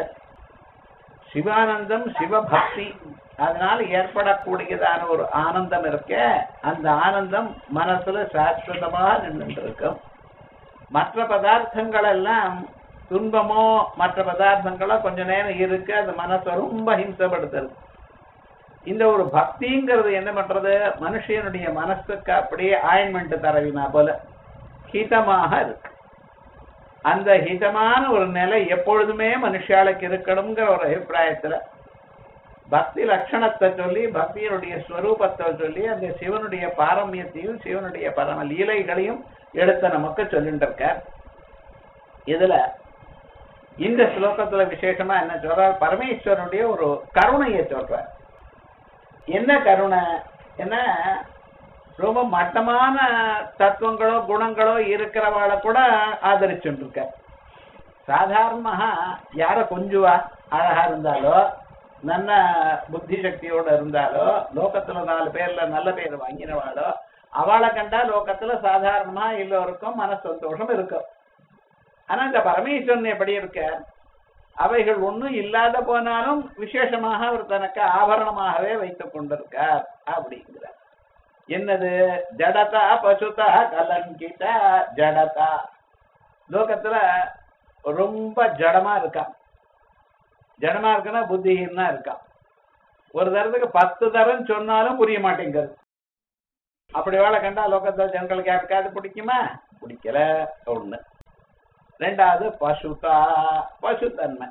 சிவானந்தம் சிவபக்தி, அதனால ஏற்படக்கூடியதான ஒரு ஆனந்தம் இருக்க, அந்த ஆனந்தம் மனசுல சாஸ்வதமாக நின்று இருக்கும். மற்ற பதார்த்தங்கள் எல்லாம் துன்பமோ மற்ற பதார்த்தங்களோ கொஞ்ச நேரம் இருக்கு, அது மனசை ரொம்ப ஹிம்சப்படுத்துறது. இந்த ஒரு பக்திங்கிறது என்ன பண்றது, மனுஷனுடைய மனசுக்கு அப்படியே ஆயின்மெண்ட் தரவினா போல ஹிதமாக இருக்கு. அந்த ஹிதமான ஒரு நிலை எப்பொழுதுமே மனுஷாளுக்கு இருக்கணுங்கிற ஒரு அபிப்பிராயத்துல பக்தி லட்சணத்தை சொல்லி, பக்தியினுடைய ஸ்வரூபத்தை சொல்லி, அந்த சிவனுடைய பாரமியத்தையும் சிவனுடைய பரம லீலைகளையும் எடுத்த நமக்கு சொல்லிட்டு இருக்கார். இதுல இந்த ஸ்லோகத்துல விசேஷமா என்ன சொல்றார், பரமேஸ்வரனுடைய ஒரு கருணையை சொல்றார். என்ன கருணை, என்ன ரொம்ப மட்டமான தத்துவங்களோ குணங்களோ இருக்கிறவாளை கூட ஆதரிச்சுட்டு இருக்க. சாதாரணமாக யார கொஞ்சுவா அழகா இருந்தாலோ நல்ல புத்தி சக்தியோட இருந்தாலோ லோகத்துல 4 பேர்ல நல்ல பேர் வாங்கினவாளோ அவளை கண்டா லோகத்துல சாதாரணமா எல்லோருக்கும் மன சந்தோஷம் இருக்கும். ஆனா இந்த பரமேஸ்வரன் எப்படி இருக்க, அவைகள் ஒன்றும் இல்லாத போனாலும் விசேஷமாக அவர் தனக்கு ஆபரணமாகவே வைத்துக் கொண்டிருக்கார் அப்படிங்கிறார். என்னது? ஜடதா பசுதா கலங்கிதா. ஜடதா லோகத்துல ரொம்ப ஜடமா இருக்கான். ஜடமா இருக்குன்னா புத்திஹீனா இருக்கான். ஒரு தரத்துக்கு 10 தரம் சொன்னாலும் புரிய மாட்டேங்கிறது. அப்படி வேலை கண்டா லோகத்துல ஜனங்களுக்கு யாருக்காவது பிடிக்குமா? பிடிக்கல. ஒண்ணு. ரெண்டாவது பசுதா, பசுத்தன்மை.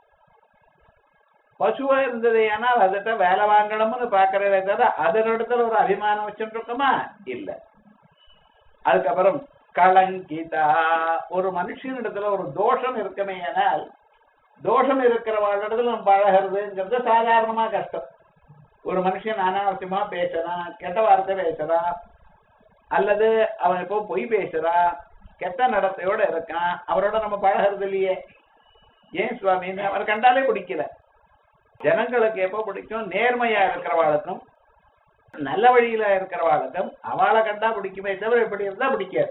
பசுவா இருந்தது ஏன்னால் அதுகிட்ட வேலை வாங்கணும்னு பாக்குறதே தவிர அதனிடத்துல ஒரு அபிமானம் வச்சுட்டு இருக்கோமா? இல்ல. அதுக்கப்புறம் கலங்கிதா, ஒரு மனுஷனிடத்துல ஒரு தோஷம் இருக்குமே ஆனால் தோஷம் இருக்கிறவாளிடத்துல நம்ம பழகிறதுங்கிறது சாதாரணமா கஷ்டம். ஒரு மனுஷன் அனாவசியமா பேசுறான், கெட்ட வார்த்தை பேசுறான், அல்லது அவன் இப்போ பொய் பேசுறான், கெட்ட நடத்தையோட இருக்கான், அவரோட நம்ம பழகிறது இல்லையே. ஏன் சுவாமின்னு அவர் கண்டாலே பிடிக்கல. ஜனங்களுக்கு எப்போ பிடிக்கும்? நேர்மையா இருக்கிறவாளுக்கும் நல்ல வழியில இருக்கிறவாளுக்கும் அவளை கண்டா பிடிக்குமே தவிர இப்படி இருந்தா பிடிக்காது.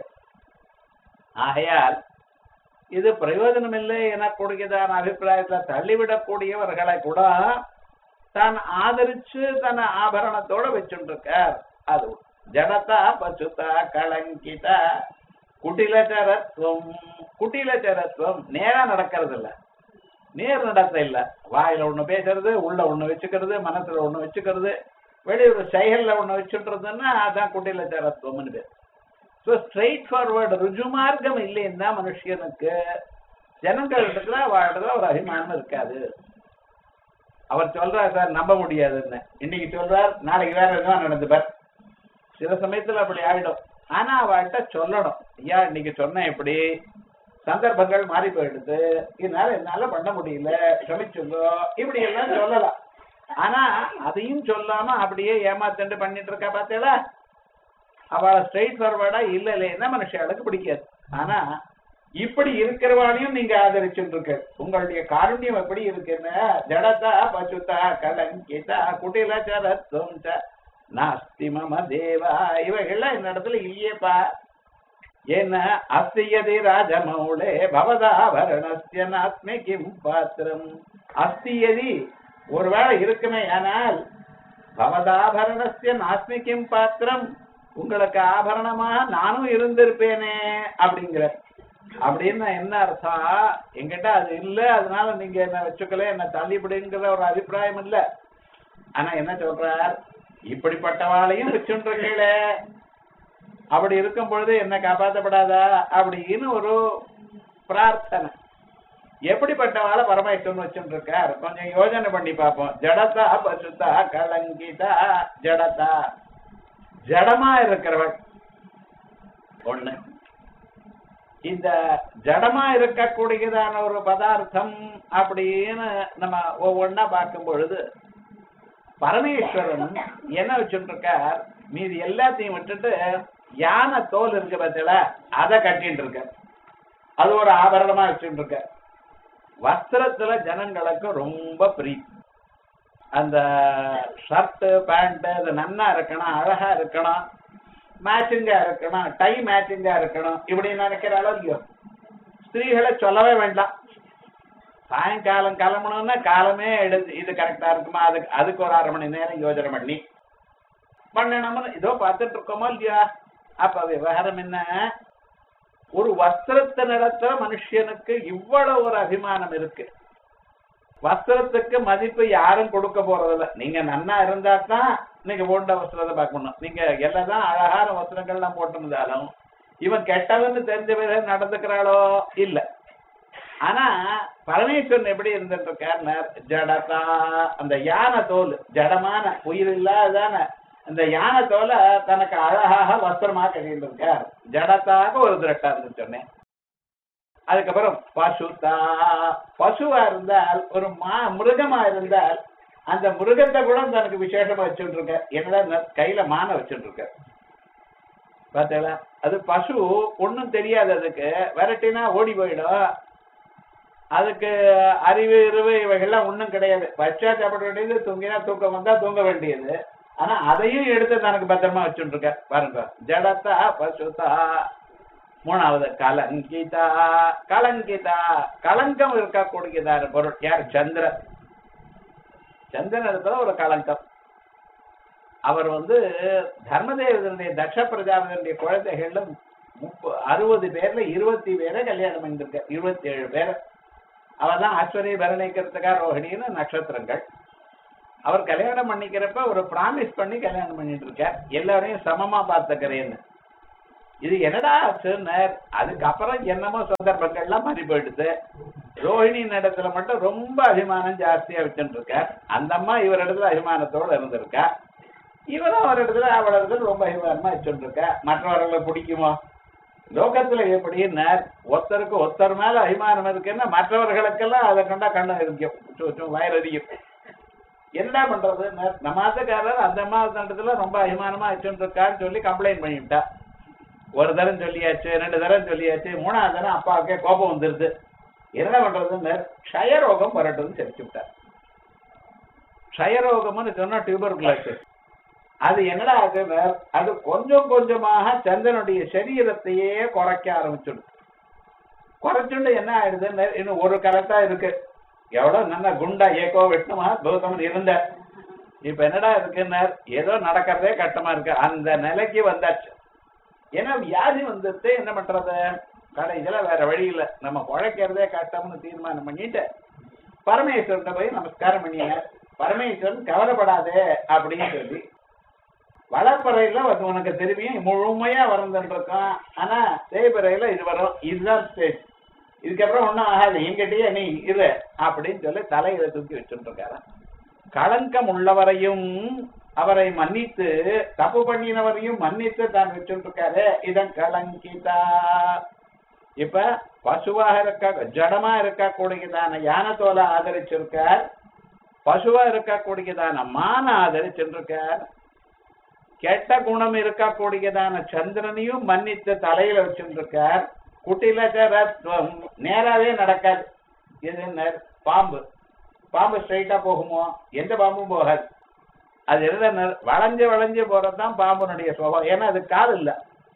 ஆகையால் இது பிரயோஜனம் இல்லை எனக்கூடியதான அபிப்பிராயத்துல தள்ளிவிடக்கூடியவர்களை கூட தான் ஆதரிச்சு தன் ஆபரணத்தோட வச்சுருக்கார். அது ஜடதா பசுதா கலங்கிதா. குட்டிலச்சரத்துவம். குட்டிலச்சரத்துவம் நேரா நடக்கிறது இல்ல, நேர் நடத்த இல்ல. வாயில ஒண்ணு பேசுறது, உள்ள ஒண்ணு வச்சுக்கிறது, மனசுல ஒண்ணு வச்சுக்கிறது, வெளியூர் செயல்ல ஒண்ணு வச்சுட்டுறதுன்னா அதான் குட்டிலச்சரத்துவம்னு பேர். ஸோ ஸ்ட்ரெயிட் ஃபார்வர்டு ருஜுமார்க்கம் இல்லைன்னா மனுஷனுக்கு ஜனங்களிடத்துல வாழ்றதுல ஒரு அபிமானம் இருக்காது. அவர் சொல்றார் சார் நம்ப முடியாதுன்னு, இன்னைக்கு சொல்றார் நாளைக்கு வேற எதுவும் நடந்துப்பார். சில சமயத்துல அப்படி ஆயிடும். ஆனா அவள்கிட்ட சொல்லணும், ஐயா இன்னைக்கு சொன்ன எப்படி சந்தர்ப்பங்கள் மாறி போயிடுது, இதனால என்னால பண்ண முடியல, க்ஷமிச்சுங்கோ, இப்படி எல்லாம் சொல்லலாம். ஆனா அதையும் சொல்லாம அப்படியே ஏமாத்தண்டு பண்ணிட்டு இருக்கா பார்த்தேடா, அவளை ஸ்ட்ரெயிட் ஃபார்வர்டா இல்ல இல்லைன்னா மனுஷாளுக்கு பிடிக்காது. ஆனா இப்படி இருக்கிறவாளையும் நீங்க ஆதரிச்சுட்டு இருக்க, உங்களுடைய காருண்யம் எப்படி இருக்குன்னு ஜடதா பசுதா கலங்கிதா குட்டிலச்சரத்துவம் நாஸ்தி மம தேவா. இவைகள்லாம் இந்த இடத்துல இல்லையேப்பா. என்ன அஸ்தியதி ராஜமௌளே பவதாபரணஸ்ய நாஸ்மி கிம் பாத்திரம். அஸ்தியதி ஒருவேளை இருக்குமே ஆனால் பவதாபரணஸ்ய நாஸ்மி கிம் பாத்திரம், உங்களுக்கு ஆபரணமா நானும் இருந்திருப்பேனே அப்படிங்கிற. அப்படின்னு என்ன அர்த்தம்? என்கிட்ட அது இல்ல, அதனால நீங்க என்ன வச்சுக்கல, என்ன தள்ளிவிடுங்கிற ஒரு அபிப்பிராயம் இல்ல. ஆனா என்ன சொல்றார்? இப்படிப்பட்டவாளையும் வச்சுருக்கீங்கள, அப்படி இருக்கும் பொழுது என்ன காப்பாற்றப்படாதா அப்படின்னு ஒரு பிரார்த்தனை. எப்படிப்பட்டவாளை பரமேஸ்வரன் வச்சுட்டு இருக்கார் கொஞ்சம் யோஜனை பண்ணி பார்ப்போம். ஜடதா பசுதா கலங்கிதா. ஜடதா ஜடமா இருக்கிறவள் ஒண்ணு. இந்த ஜடமா இருக்கக்கூடியதான ஒரு பதார்த்தம் அப்படின்னு நம்ம ஒவ்வொன்னா பார்க்கும் பொழுது பரமேஸ்வரன் என்ன வச்சுட்டு இருக்கார்? மீது எல்லாத்தையும் விட்டுட்டு யானை தோல் இருக்கு பார்த்தல, அதை கட்டிட்டு இருக்க, அது ஒரு ஆபரணமா வச்சுட்டு இருக்க. வஸ்திரத்துல ஜனங்களுக்கு ரொம்ப பிரீத்தி. அந்த ஷர்ட் பேண்ட் அது நன்னா இருக்கணும், அழகா இருக்கணும், மேட்சிங்கா இருக்கணும், டை மேட்சிங்கா இருக்கணும், இப்படி நினைக்கிறாளோ இல்லையோ. ஸ்திரீகளை சொல்லவே வேண்டாம். சாயங்காலம் கிளம்பணும்னா காலமே எடுத்து இது கரெக்டா இருக்குமா, அதுக்கு ஒரு 1/2 மணி நேரம் யோஜனை பண்ணணும்னு இதோ பார்த்துட்டு இருக்கோமோ இல்லையா. அப்ப விவகாரம் என்ன? ஒரு வஸ்திரத்தை நடத்த மனுஷனுக்கு இவ்வளவு ஒரு அபிமானம் இருக்கு. வஸ்திரத்துக்கு மதிப்பு யாரும் கொடுக்க போறதில்ல. நீங்க நன்னா இருந்தா தான் நீங்க போட்ட வஸ்திரத்தை பார்க்கணும். நீங்க எல்லாதான் அழகான வஸ்திரங்கள்லாம் போட்டிருந்தாலும் இவன் கெட்டவன்னு தெரிஞ்ச வித நடந்துக்கிறாளோ இல்ல. ஆனா பரமேஸ்வரன் எப்படி இருந்துட்டு இருக்காருன்னா ஜடதா, அந்த யானை தோல், ஜடமான உயிர் இல்லாதான அந்த யானை தோலை தனக்கு அழகாக வஸ்திரமா கட்டிட்டு இருக்கார். ஜடத்தாக ஒரு திரட்டா இருந்து சொன்னேன். அதுக்கப்புறம் பசுதா, பசுவா இருந்தால் ஒரு மிருகமா இருந்தால் அந்த மிருகத்தை கூட தனக்கு விசேஷமா வச்சுட்டு இருக்க. என்னடா கையில மான வச்சுட்டு இருக்க பார்த்தா, அது பசு ஒன்னும் தெரியாது, அதுக்கு விரட்டினா ஓடி போயிடும், அதுக்கு அறிவு இருவு இவைகள்லாம் ஒன்றும் கிடையாது. பச்சா சாப்பிட வேண்டியது, தூங்கினா தூக்கம் வந்தா தூங்க வேண்டியது. ஆனா அதையும் எடுத்து தனக்கு பத்திரமா வச்சுட்டு இருக்க பாருங்க. ஜடத்தா பசுதா. மூணாவது கலங்கிதா. கலங்கிதா களங்கம் இருக்கக்கூடியதான பொருள் யார்? சந்திரன். சந்திரன் இடத்துல ஒரு களங்கம். அவர் தர்மதேவனுடைய தக்ஷ பிரஜாபதியுடைய குழந்தைகள்ல 60 பேர்ல 20 பேரை கல்யாணம் பண்ணிருக்க. 27 பேர் அவர் தான் அஸ்வனி பரணிக்கிறதுக்கா ரோஹிணின்னு நட்சத்திரங்கள். அவர் கல்யாணம் பண்ணிக்கிறப்ப ஒரு பிராமிஸ் பண்ணி கல்யாணம் பண்ணிட்டு இருக்கார், எல்லாரையும் சமமா பார்த்துக்கிறேன்னு. இது என்னடா ஆச்சுன்னார். அதுக்கப்புறம் என்னமோ சந்தர்ப்பங்கள்லாம் மாறி போயிடுது. ரோஹிணி இடத்துல மட்டும் ரொம்ப அபிமானம் ஜாஸ்தியா வச்சுட்டு இருக்கார். அந்த அம்மா இவர் இடத்துல அபிமானத்தோட இருந்திருக்கா. இவரும் அவர் இடத்துல அவள் இடத்துல ரொம்ப அபிமானமா வச்சுட்டு இருக்கா. மற்றவர்களை பிடிக்குமோ? லோகத்துல எப்படின்னார், ஒருத்தருக்கு ஒருத்தர் மேல அபிமானம் இருக்குன்னா மற்றவர்களுக்கெல்லாம் அதை கண்டா கண்ணு இருக்கும், வயிறறியும். என்ன பண்றது? நம்ம ஆத்தக்காரர் அந்த அம்மா இடத்துல ரொம்ப அபிமானமா வச்சுட்டு இருக்கான்னு சொல்லி கம்ப்ளைண்ட் பண்ணிவிட்டா. ஒரு தரம் சொல்லியாச்சு, 2 தரம் சொல்லியாச்சு, 3ஆவது தரம் அப்பாவுக்கே கோபம் வந்துருது. என்ன பண்றதுன்னு க்ஷயரோகம் வரட்டும்னு தெரிச்சு விட்டார். க்ஷயரோகம்னு சொன்னா டியூபர்குலோசிஸ். அது என்னடா ஆகுது? அது கொஞ்சம் கொஞ்சமாக சந்திரனுடைய சரீரத்தையே குறைக்க ஆரம்பிச்சுடு. குறைச்சுண்டு என்ன ஆயிடுதுன்னு இன்னும் ஒரு கரெக்டா இருக்கு. எவ்வளவு நல்லா குண்டா ஏகோ விஷ்ணுமா கௌதமன் இருந்த இப்ப என்னடா இருக்குன்னு ஏதோ நடக்கிறதே கஷ்டமா இருக்கு. அந்த நிலைக்கு வந்தாச்சு. ஏன்னா வியாதி வந்துட்டு என்ன பண்றது? கடைசியில வேற வழி இல்லை, நம்ம குழைக்கிறதே கஷ்டம்னு தீர்மானம் பண்ணிட்டு பரமேஸ்வரன் போய் நமஸ்காரம் பண்ணினார். பரமேஸ்வரன் கவலைப்படாதே அப்படின்னு சொல்லி வளர்ப்பறையில உனக்கு திரும்பியும் முழுமையா வரந்துருக்கான். ஆனா தேய்பறையில இது வரும், இதுதான் ஸ்டேஜ். இதுக்கப்புறம் ஒன்னும் ஆகாது, எங்கிட்டயே நீ இரு அப்படின்னு சொல்லி தலையில தூக்கி வச்சுட்டு இருக்காரு. களங்கம் உள்ளவரையும் அவரை மன்னித்து, தப்பு பண்ணினவரையும் மன்னித்து தான் வச்சுட்டு இருக்காரு. இதன் கலங்கிதா. இப்ப பசுவாக இருக்க ஜடமா இருக்கக்கூடியதான யானை தோலை ஆதரிச்சிருக்கார். பசுவா இருக்கக்கூடியதான மான ஆதரிச்சிருக்கார். கெட்ட குணம் இருக்கக்கூடியதான சந்திரனையும் மன்னித்து தலையில வச்சுருக்கார். குட்டிலச்சரத்துவம் நேராவே நடக்காது. இது பாம்பு. பாம்பு ஸ்ட்ரைட்டா போகுமோ? எந்த பாம்பும் போகாது. அது என்ன வளைஞ்சு வளைஞ்சு போறதுதான் பாம்புனுடைய சுபாவம். ஏன்னா அது கால் இல்ல,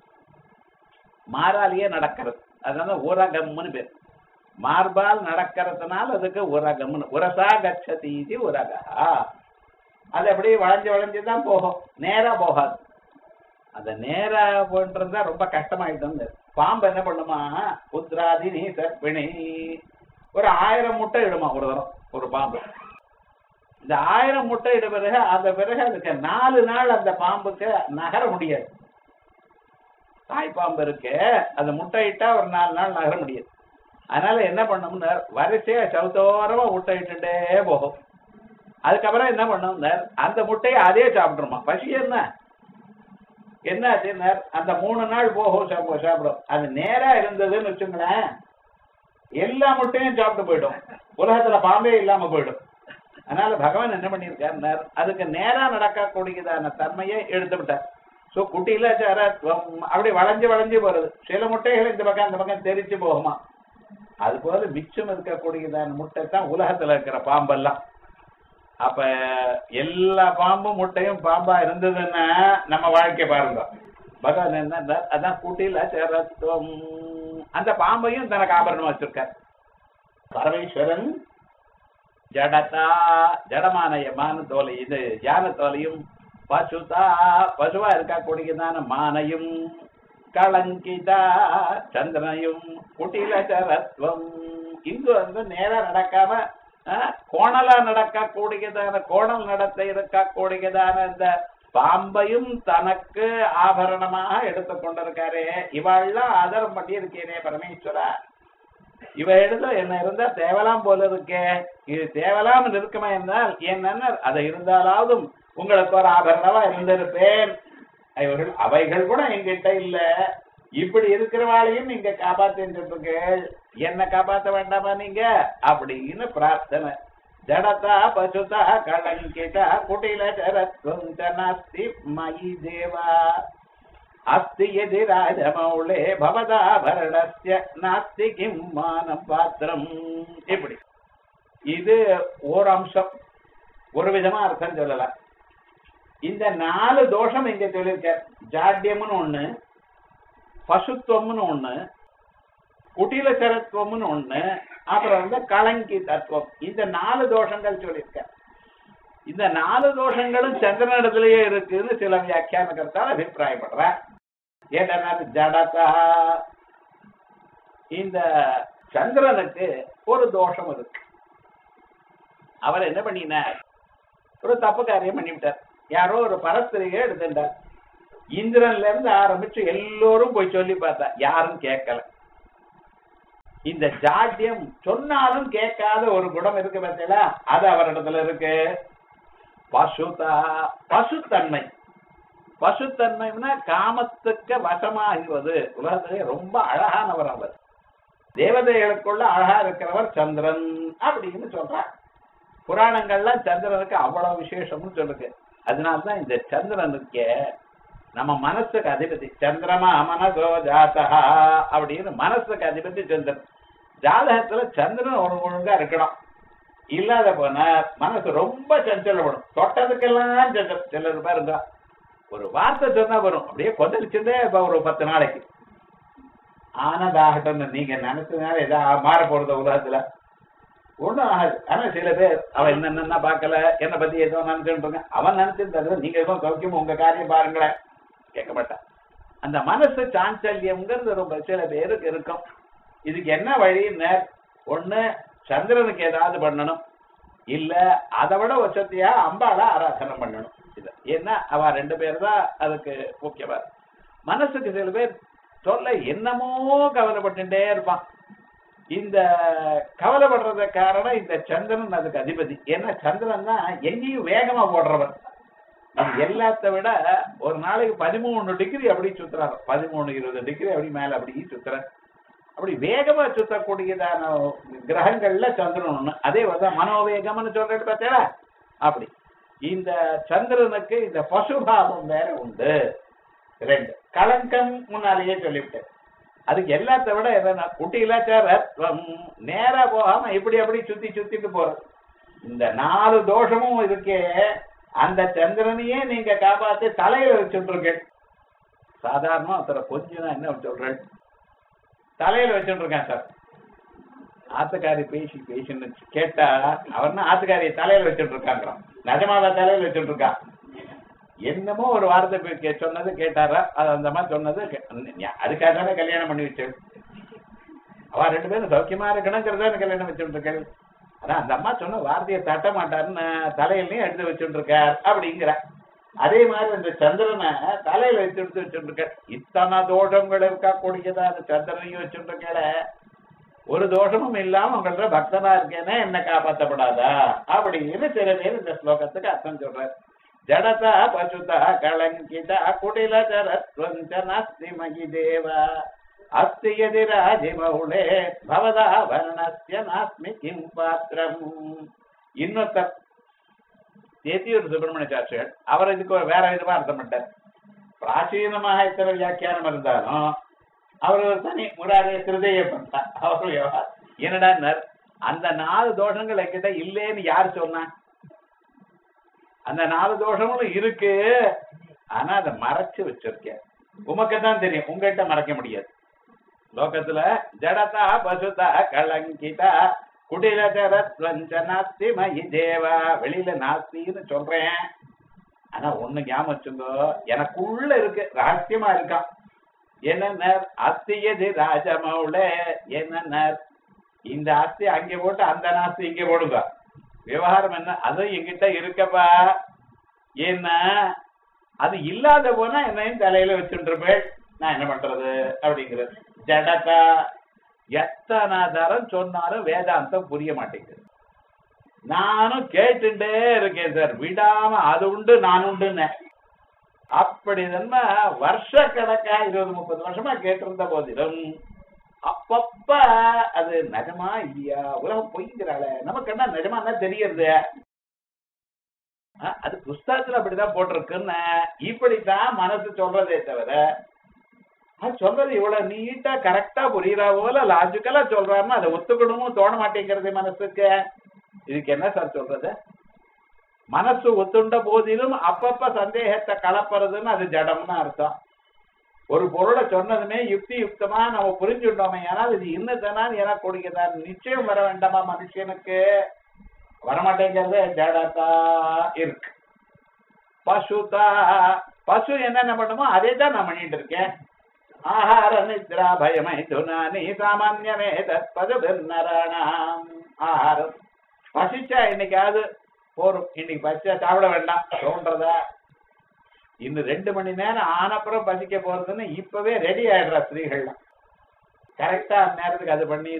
மாறாலேயே நடக்கிறது. அதனால உரகம்னு பேர். மார்பால் நடக்கிறதுனால அதுக்கு உரகம்னு. உரசா கச்சதி உரகா. அது அப்படியே வளைஞ்சு வளைஞ்சுதான் போகும், நேரா போகாது. அந்த நேரா போன்றதா ரொம்ப கஷ்டமாயிட்டு. பாம்பு என்ன பண்ணுமா? புத்ராதி நீ சர்ப்பிணி ஒரு 1000 முட்டை இடுமா ஒரு தரம் ஒரு பாம்பு. இந்த 1000 முட்டை இட பிறகு அந்த பிறகு அதுக்கு 4 நாள் அந்த பாம்புக்கு நகர முடியாது. தாய் பாம்பு இருக்கு, அந்த முட்டை இட்டா ஒரு 4 நாள் நகர முடியாது. அதனால என்ன பண்ணோம்னா வரிசையா சவுத்தோரமா முட்டை இட்டுட்டே போகும். அதுக்கப்புறம் என்ன பண்ணோம், அந்த முட்டையை அதே சாப்பிட்டுருமா. பசி என்ன அந்த 3 நாள் போகும் சாப்பிடும். அது நேரா இருந்ததுன்னு வச்சுங்களேன், எல்லா முட்டையும் சாப்பிட்டு போயிடும், உலகத்துல பாம்பே இல்லாம போயிடும். அதனால பகவான் என்ன பண்ணியிருக்கார், அதுக்கு நேரா நடக்கக்கூடியதான தன்மையை எடுத்து விட்டார். சோ குட்டியில சரத்வம் அப்படி வளைஞ்சு வளைஞ்சு போறது. சில முட்டைகள் இந்த பக்கம் அந்த பக்கம் தெரிச்சு போகுமா. அது போல மிச்சம் இருக்கக்கூடியதான முட்டை தான் உலகத்துல இருக்கிற பாம்பெல்லாம். அப்ப எல்லா பாம்பும் முட்டையும் பாம்பா இருந்ததுன்னா நம்ம வாழ்க்கை பாருங்க. பகவான் என்ன அதான் கூட்டில சேரத்துவம். அந்த பாம்பையும் தனக்கு ஆபரணம் வச்சிருக்கார் பரமேஸ்வரன். ஜடதா ஜடமான மான தோலை, இது யான தோலையும், பசுதா பசுவா இருக்கக்கூடியதான மானையும், களங்கிதா சந்திரனையும், குட்டில சேரத்துவம். இங்கு நேரா நடக்காம கோணலா நடக்கக்கூடியதான கோணல் நடத்த இருக்கக்கூடியதான இந்த பாம்பையும் தனக்கு ஆபரணமாக எடுத்துக் கொண்டிருக்காரு. இவெல்லாம் ஆதரம் பண்ணி இருக்கேனே பரமேஸ்வரா, இவ எடுத்து என்ன இருந்தா தேவலாம் போல இருக்கே. இது தேவலாம் இருக்குமா என்றால் என்னன்னா அதை இருந்தாலாவது உங்களுக்கு ஒரு ஆபரணமா இருந்திருப்பேன். அவைகள் கூட எங்கிட்ட இல்ல. இப்படி இருக்கிறவாளையும் நீங்க காப்பாத்திருக்கீர்கள், என்ன காப்பாற்ற வேண்டாமா நீங்க அப்படின்னு பிரார்த்தனை. ஜடதா பசுதா களங்கிதா குட்டில சரத்வம் நாஸ்தி மயி தேவா அஸ்தி எதி ராஜமௌளே பவதாபரணஸ்ய நாஸ்தி கிம் மானம் பாத்திரம். இப்படி இது ஒரு அம்சம், ஒரு விதமா அர்த்தம் சொல்லலாம். இந்த 4 தோஷம் இங்க சொல்லியிருக்க. ஜாட்யம்னு ஒண்ணு, பசுத்துவம்னு ஒண்ணு, குட்டிலச்சரத்துவம்னு ஒண்ணு, அப்புறம் கலங்கி தத்துவம். இந்த 4 தோஷங்கள் சொல்லியிருக்க. இந்த 4 தோஷங்களும் சந்திரனிடத்திலேயே இருக்குன்னு சில வியாக்கியானகர்த்தால் அபிப்பிராயப்படுற. ஏன்னா ஜடதா, இந்த சந்திரனுக்கு ஒரு தோஷம் இருக்கு. அவர் என்ன பண்ணினார், ஒரு தப்பு காரியம் பண்ணிவிட்டார். யாரோ ஒரு பரஸ்திரியை எடுத்துட்டார். இந்திரன்ல இருந்து ஆரம்பிச்சு எல்லோரும் போய் சொல்லி பார்த்தா யாரும் கேட்கல. இந்த ஜாட்யம் சொன்னாலும் கேட்காத ஒரு குணம் இருக்கு பார்த்தீங்களா, அது அவரிடத்துல இருக்கு. பசுதா, பசுத்தன்மை. பசுத்தன்மைன்னா காமத்துக்கு வசமாகுவது. உலகத்திலே ரொம்ப அழகானவர் அவர். தேவதைகளுக்குள்ள அழகா இருக்கிறவர் சந்திரன் அப்படின்னு சொல்றார். புராணங்கள்ல சந்திரனுக்கு அவ்வளவு விசேஷம்னு சொல்லுங்க. அதனால்தான் இந்த சந்திரனுக்கு நம்ம மனசுக்கு அதிபதி. சந்திரமா மனசோ ஜாதா அப்படின்னு மனசுக்கு அதிபதி சந்திரன். ஜாதகத்துல சந்திரன் ஒழுங்கா இருக்கணும். இல்லாத போன மனசு ரொம்ப சஞ்சலப்படும். தொட்டதுக்கெல்லாம் சிலர் பாருங்க, ஒரு வார்த்தை சொன்னா வரும், அப்படியே கொந்தளிச்சுட்டே ஒரு 10 நாளைக்கு. ஆனதாகட்டும் நீங்க நினைச்சதுனால ஏதாவது மாற போறது உலகத்துல ஒண்ணும் ஆகாது. ஆனா சில பேர் அவன் என்னென்ன பார்க்கல, என்னை பத்தி ஏதோ நினைச்சுட்டு அவன் நினைச்சிருந்தது நீங்க ஏதோ சௌக்கியம் உங்க காரியம் பாருங்களேன், கேட்க மாட்டான். அந்த மனசு சாஞ்சல்யம்ங்கிறது ரொம்ப சில பேருக்கு இருக்கும். இதுக்கு என்ன வழின்னு, ஒண்ணு சந்திரனுக்கு ஏதாவது பண்ணணும், இல்ல அதை விட வசதியா அம்பாள ஆராதனை பண்ணணும். இது ஏன்னா அவ 2 பேர் தான் அதுக்கு முக்கியமா. மனசுக்கு சில பேர் சொல்ல என்னமோ கவலைப்பட்டுட்டே இருப்பான். இந்த கவலைப்படுறத காரணம் இந்த சந்திரன் அதுக்கு அதிபதி. ஏன்னா சந்திரன் தான் எங்கேயும் வேகமா போடுறவர். எல்லாத்த விட ஒரு நாளைக்கு 13 டிகிரி அப்படி சுத்துறாரு. 13-20 டிகிரி அப்படி மேல அப்படி சுத்துறாரு. அப்படி வேகமா சுத்தக்கூடியதான கிரகங்கள்ல சந்திரன் ஒண்ணு. அதே வந்து மனோவேகம்னு சொல்றது பார்த்தீங்களா, அப்படி இந்த சந்திரனுக்கு இந்த பசுபாவம் வேற உண்டு. 2 களங்கம் முன்னாலேயே சொல்லிவிட்டேன். அதுக்கு எல்லாத்த விட எதனா குட்டிலாச்சாரம் நேரா போகாம இப்படி அப்படி சுத்தி சுத்திட்டு போறது. இந்த 4 தோஷமும் இருக்கே, அந்த சந்திரனையே நீங்க காப்பாத்தி தலையில வச்சுட்டு இருக்கேன். சாதாரணமா ஒருத்தர கொஞ்சம் என்ன சொல்றேன், தலையில வச்சுட்டு இருக்கேன் சார். ஆத்துக்காரி பேசின்னு கேட்டா அவர்னா ஆத்துக்காரியை தலையில வச்சுட்டு இருக்காங்கிறான். நிஜமாவா தலையில வச்சுட்டு இருக்கா? என்னமோ ஒரு வார்த்தை சொன்னது கேட்டாரா, அது அந்த மாதிரி சொன்னது அதுக்காக தானே கல்யாணம் பண்ணி வச்சு. அவ 2 பேரும் சௌக்கியமா இருக்கணுங்கிறத கல்யாணம் வச்சுட்டு இருக்கேன். அதான் அந்த அம்மா சொன்ன வார்த்தையை தட்ட மாட்டாருன்னு தலையிலையும் எடுத்து வச்சுட்டு இருக்கார் அப்படிங்கிற. அதே மாதிரி இந்த சந்திரனை தலையில வச்சுட்டு வச்சுட்டு இத்தனை தோஷங்கள் இருக்கக்கூடியதா அந்த சந்திரனையும் வச்சுட்டு இருக்கல. ஒரு தோஷமும் இல்லாம உங்கள்ட்ட பக்தனா இருக்கேன்னா என்ன காப்பாற்றப்படாதா அப்படின்னு சில பேர் இந்த ஸ்லோகத்துக்கு அர்த்தம் சொல்றாரு. ஜடதா பசுதா கலங்கிதா குடிலச்சரத்வஞ்ச நாஸ்தி மகி தேவா அஸ்தி யதி ராஜிமௌலே பவதா வர்ணஸ்ய நாஸ்மி கிம் பாத்திரம். இன்னொருத்தர் தேத்தியூர் சுப்பிரமணிய சாஸ்திரிகள் அவர் இதுக்கு வேற விதமா அர்த்தம் பண்ணிட்டார். பிராச்சீனமாக இத்தனை வியாக்கியானம் இருந்தாலும் அவர் ஒரு தனி முராரே திருதைய பண்ணார். அவர் என்னடா அந்த 4 தோஷங்கள் என்கிட்ட இல்லேன்னு யாரு சொன்னா? அந்த 4 தோஷங்களும் இருக்கு, ஆனா அதை மறைச்சு வச்சிருக்கேன். உமக்குதான் தெரியும், உங்ககிட்ட மறைக்க முடியாது. லோகத்துல ஜடதா பசுதா கலங்கிதா குடிலச்சரத்வஞ்ச நாஸ்தி மயி தேவா, வெளியில நாஸ்தின்னு சொல்றேன். ஆனா ஒண்ணு ஞாபகம் வச்சுங்கோ, எனக்குள்ள இருக்கு, ரகசியமா இருக்கான். என்ன அஸ்தியது ராஜமௌல, என்ன இந்த ஆஸ்தி அங்கே போட்டு அந்த நாஸ்தி இங்கே போடுங்க. விவகாரம் என்ன, அது என்கிட்ட இருக்கப்பா. ஏன்னா அது இல்லாத போனா என்னையும் தலையில வச்சுட்டு இருப்பேன், நான் என்ன பண்றது அப்படிங்கிறது. ஜடதா எத்தனை தரம் சொன்னாலும் வேதாந்தம் புரிய மாட்டேங்குது. நானும் கேட்டுட்டே இருக்கேன் சார், விடாம அது உண்டு நான் உண்டுன்னு. அப்படி தானே வருஷ கணக்கா 20-30 வருஷமா கேட்டிருந்த போதிலும் அப்பப்ப அது நிஜமா இல்லையா, உலகம் பொய்ங்கிறாள, நமக்கு என்ன நிஜமா தான் தெரியறது. அது புஸ்தகத்துல அப்படிதான் போட்டிருக்குன்னு இப்படித்தான் மனசு சொல்றதே தவிர, அது சொல்றது இவ்வளவு நீட்டா கரெக்டா புரியுறா போல லாஜிக்கலா சொல்றாருன்னா அதை ஒத்துக்கணும்னு தோண மாட்டேங்கிறது மனசுக்கு. இதுக்கு என்ன சார் சொல்றது? மனசு ஒத்துண்ட போதிலும் அப்பப்ப சந்தேகத்தை கலப்புறதுன்னு அது ஜடம்னு அர்த்தம். ஒரு பொருளை சொன்னதுமே யுக்தி யுக்தமா நம்ம புரிஞ்சுட்டோமே, ஆனால் இது இன்னதான் எனக்கு கொடுக்குதான் நிச்சயம் வர வேண்டாமா மனுஷனுக்கு? வரமாட்டேங்கிறது ஜடதா இருக்கு. பசுதா, பசு என்னென்ன பண்ணுமோ அதே தான் நான் பண்ணிட்டு இருக்கேன். ஆஹார நித்ரா பயமை துனானி சாமான்யமே தற்பது நராணாம். ஆஹாரம் பசிச்சா இன்னைக்காவது போரும், இன்னைக்கு பசிச்சா சாப்பிட வேண்டாம் தோன்றதா? இன்னும் 2 மணி நேரம் ஆனப்புறம் பசிக்க போறதுன்னு இப்பவே ரெடி ஆயிடுறா ஸ்திரீகள்லாம். கரெக்டா அந்த நேரத்துக்கு அது பண்ணி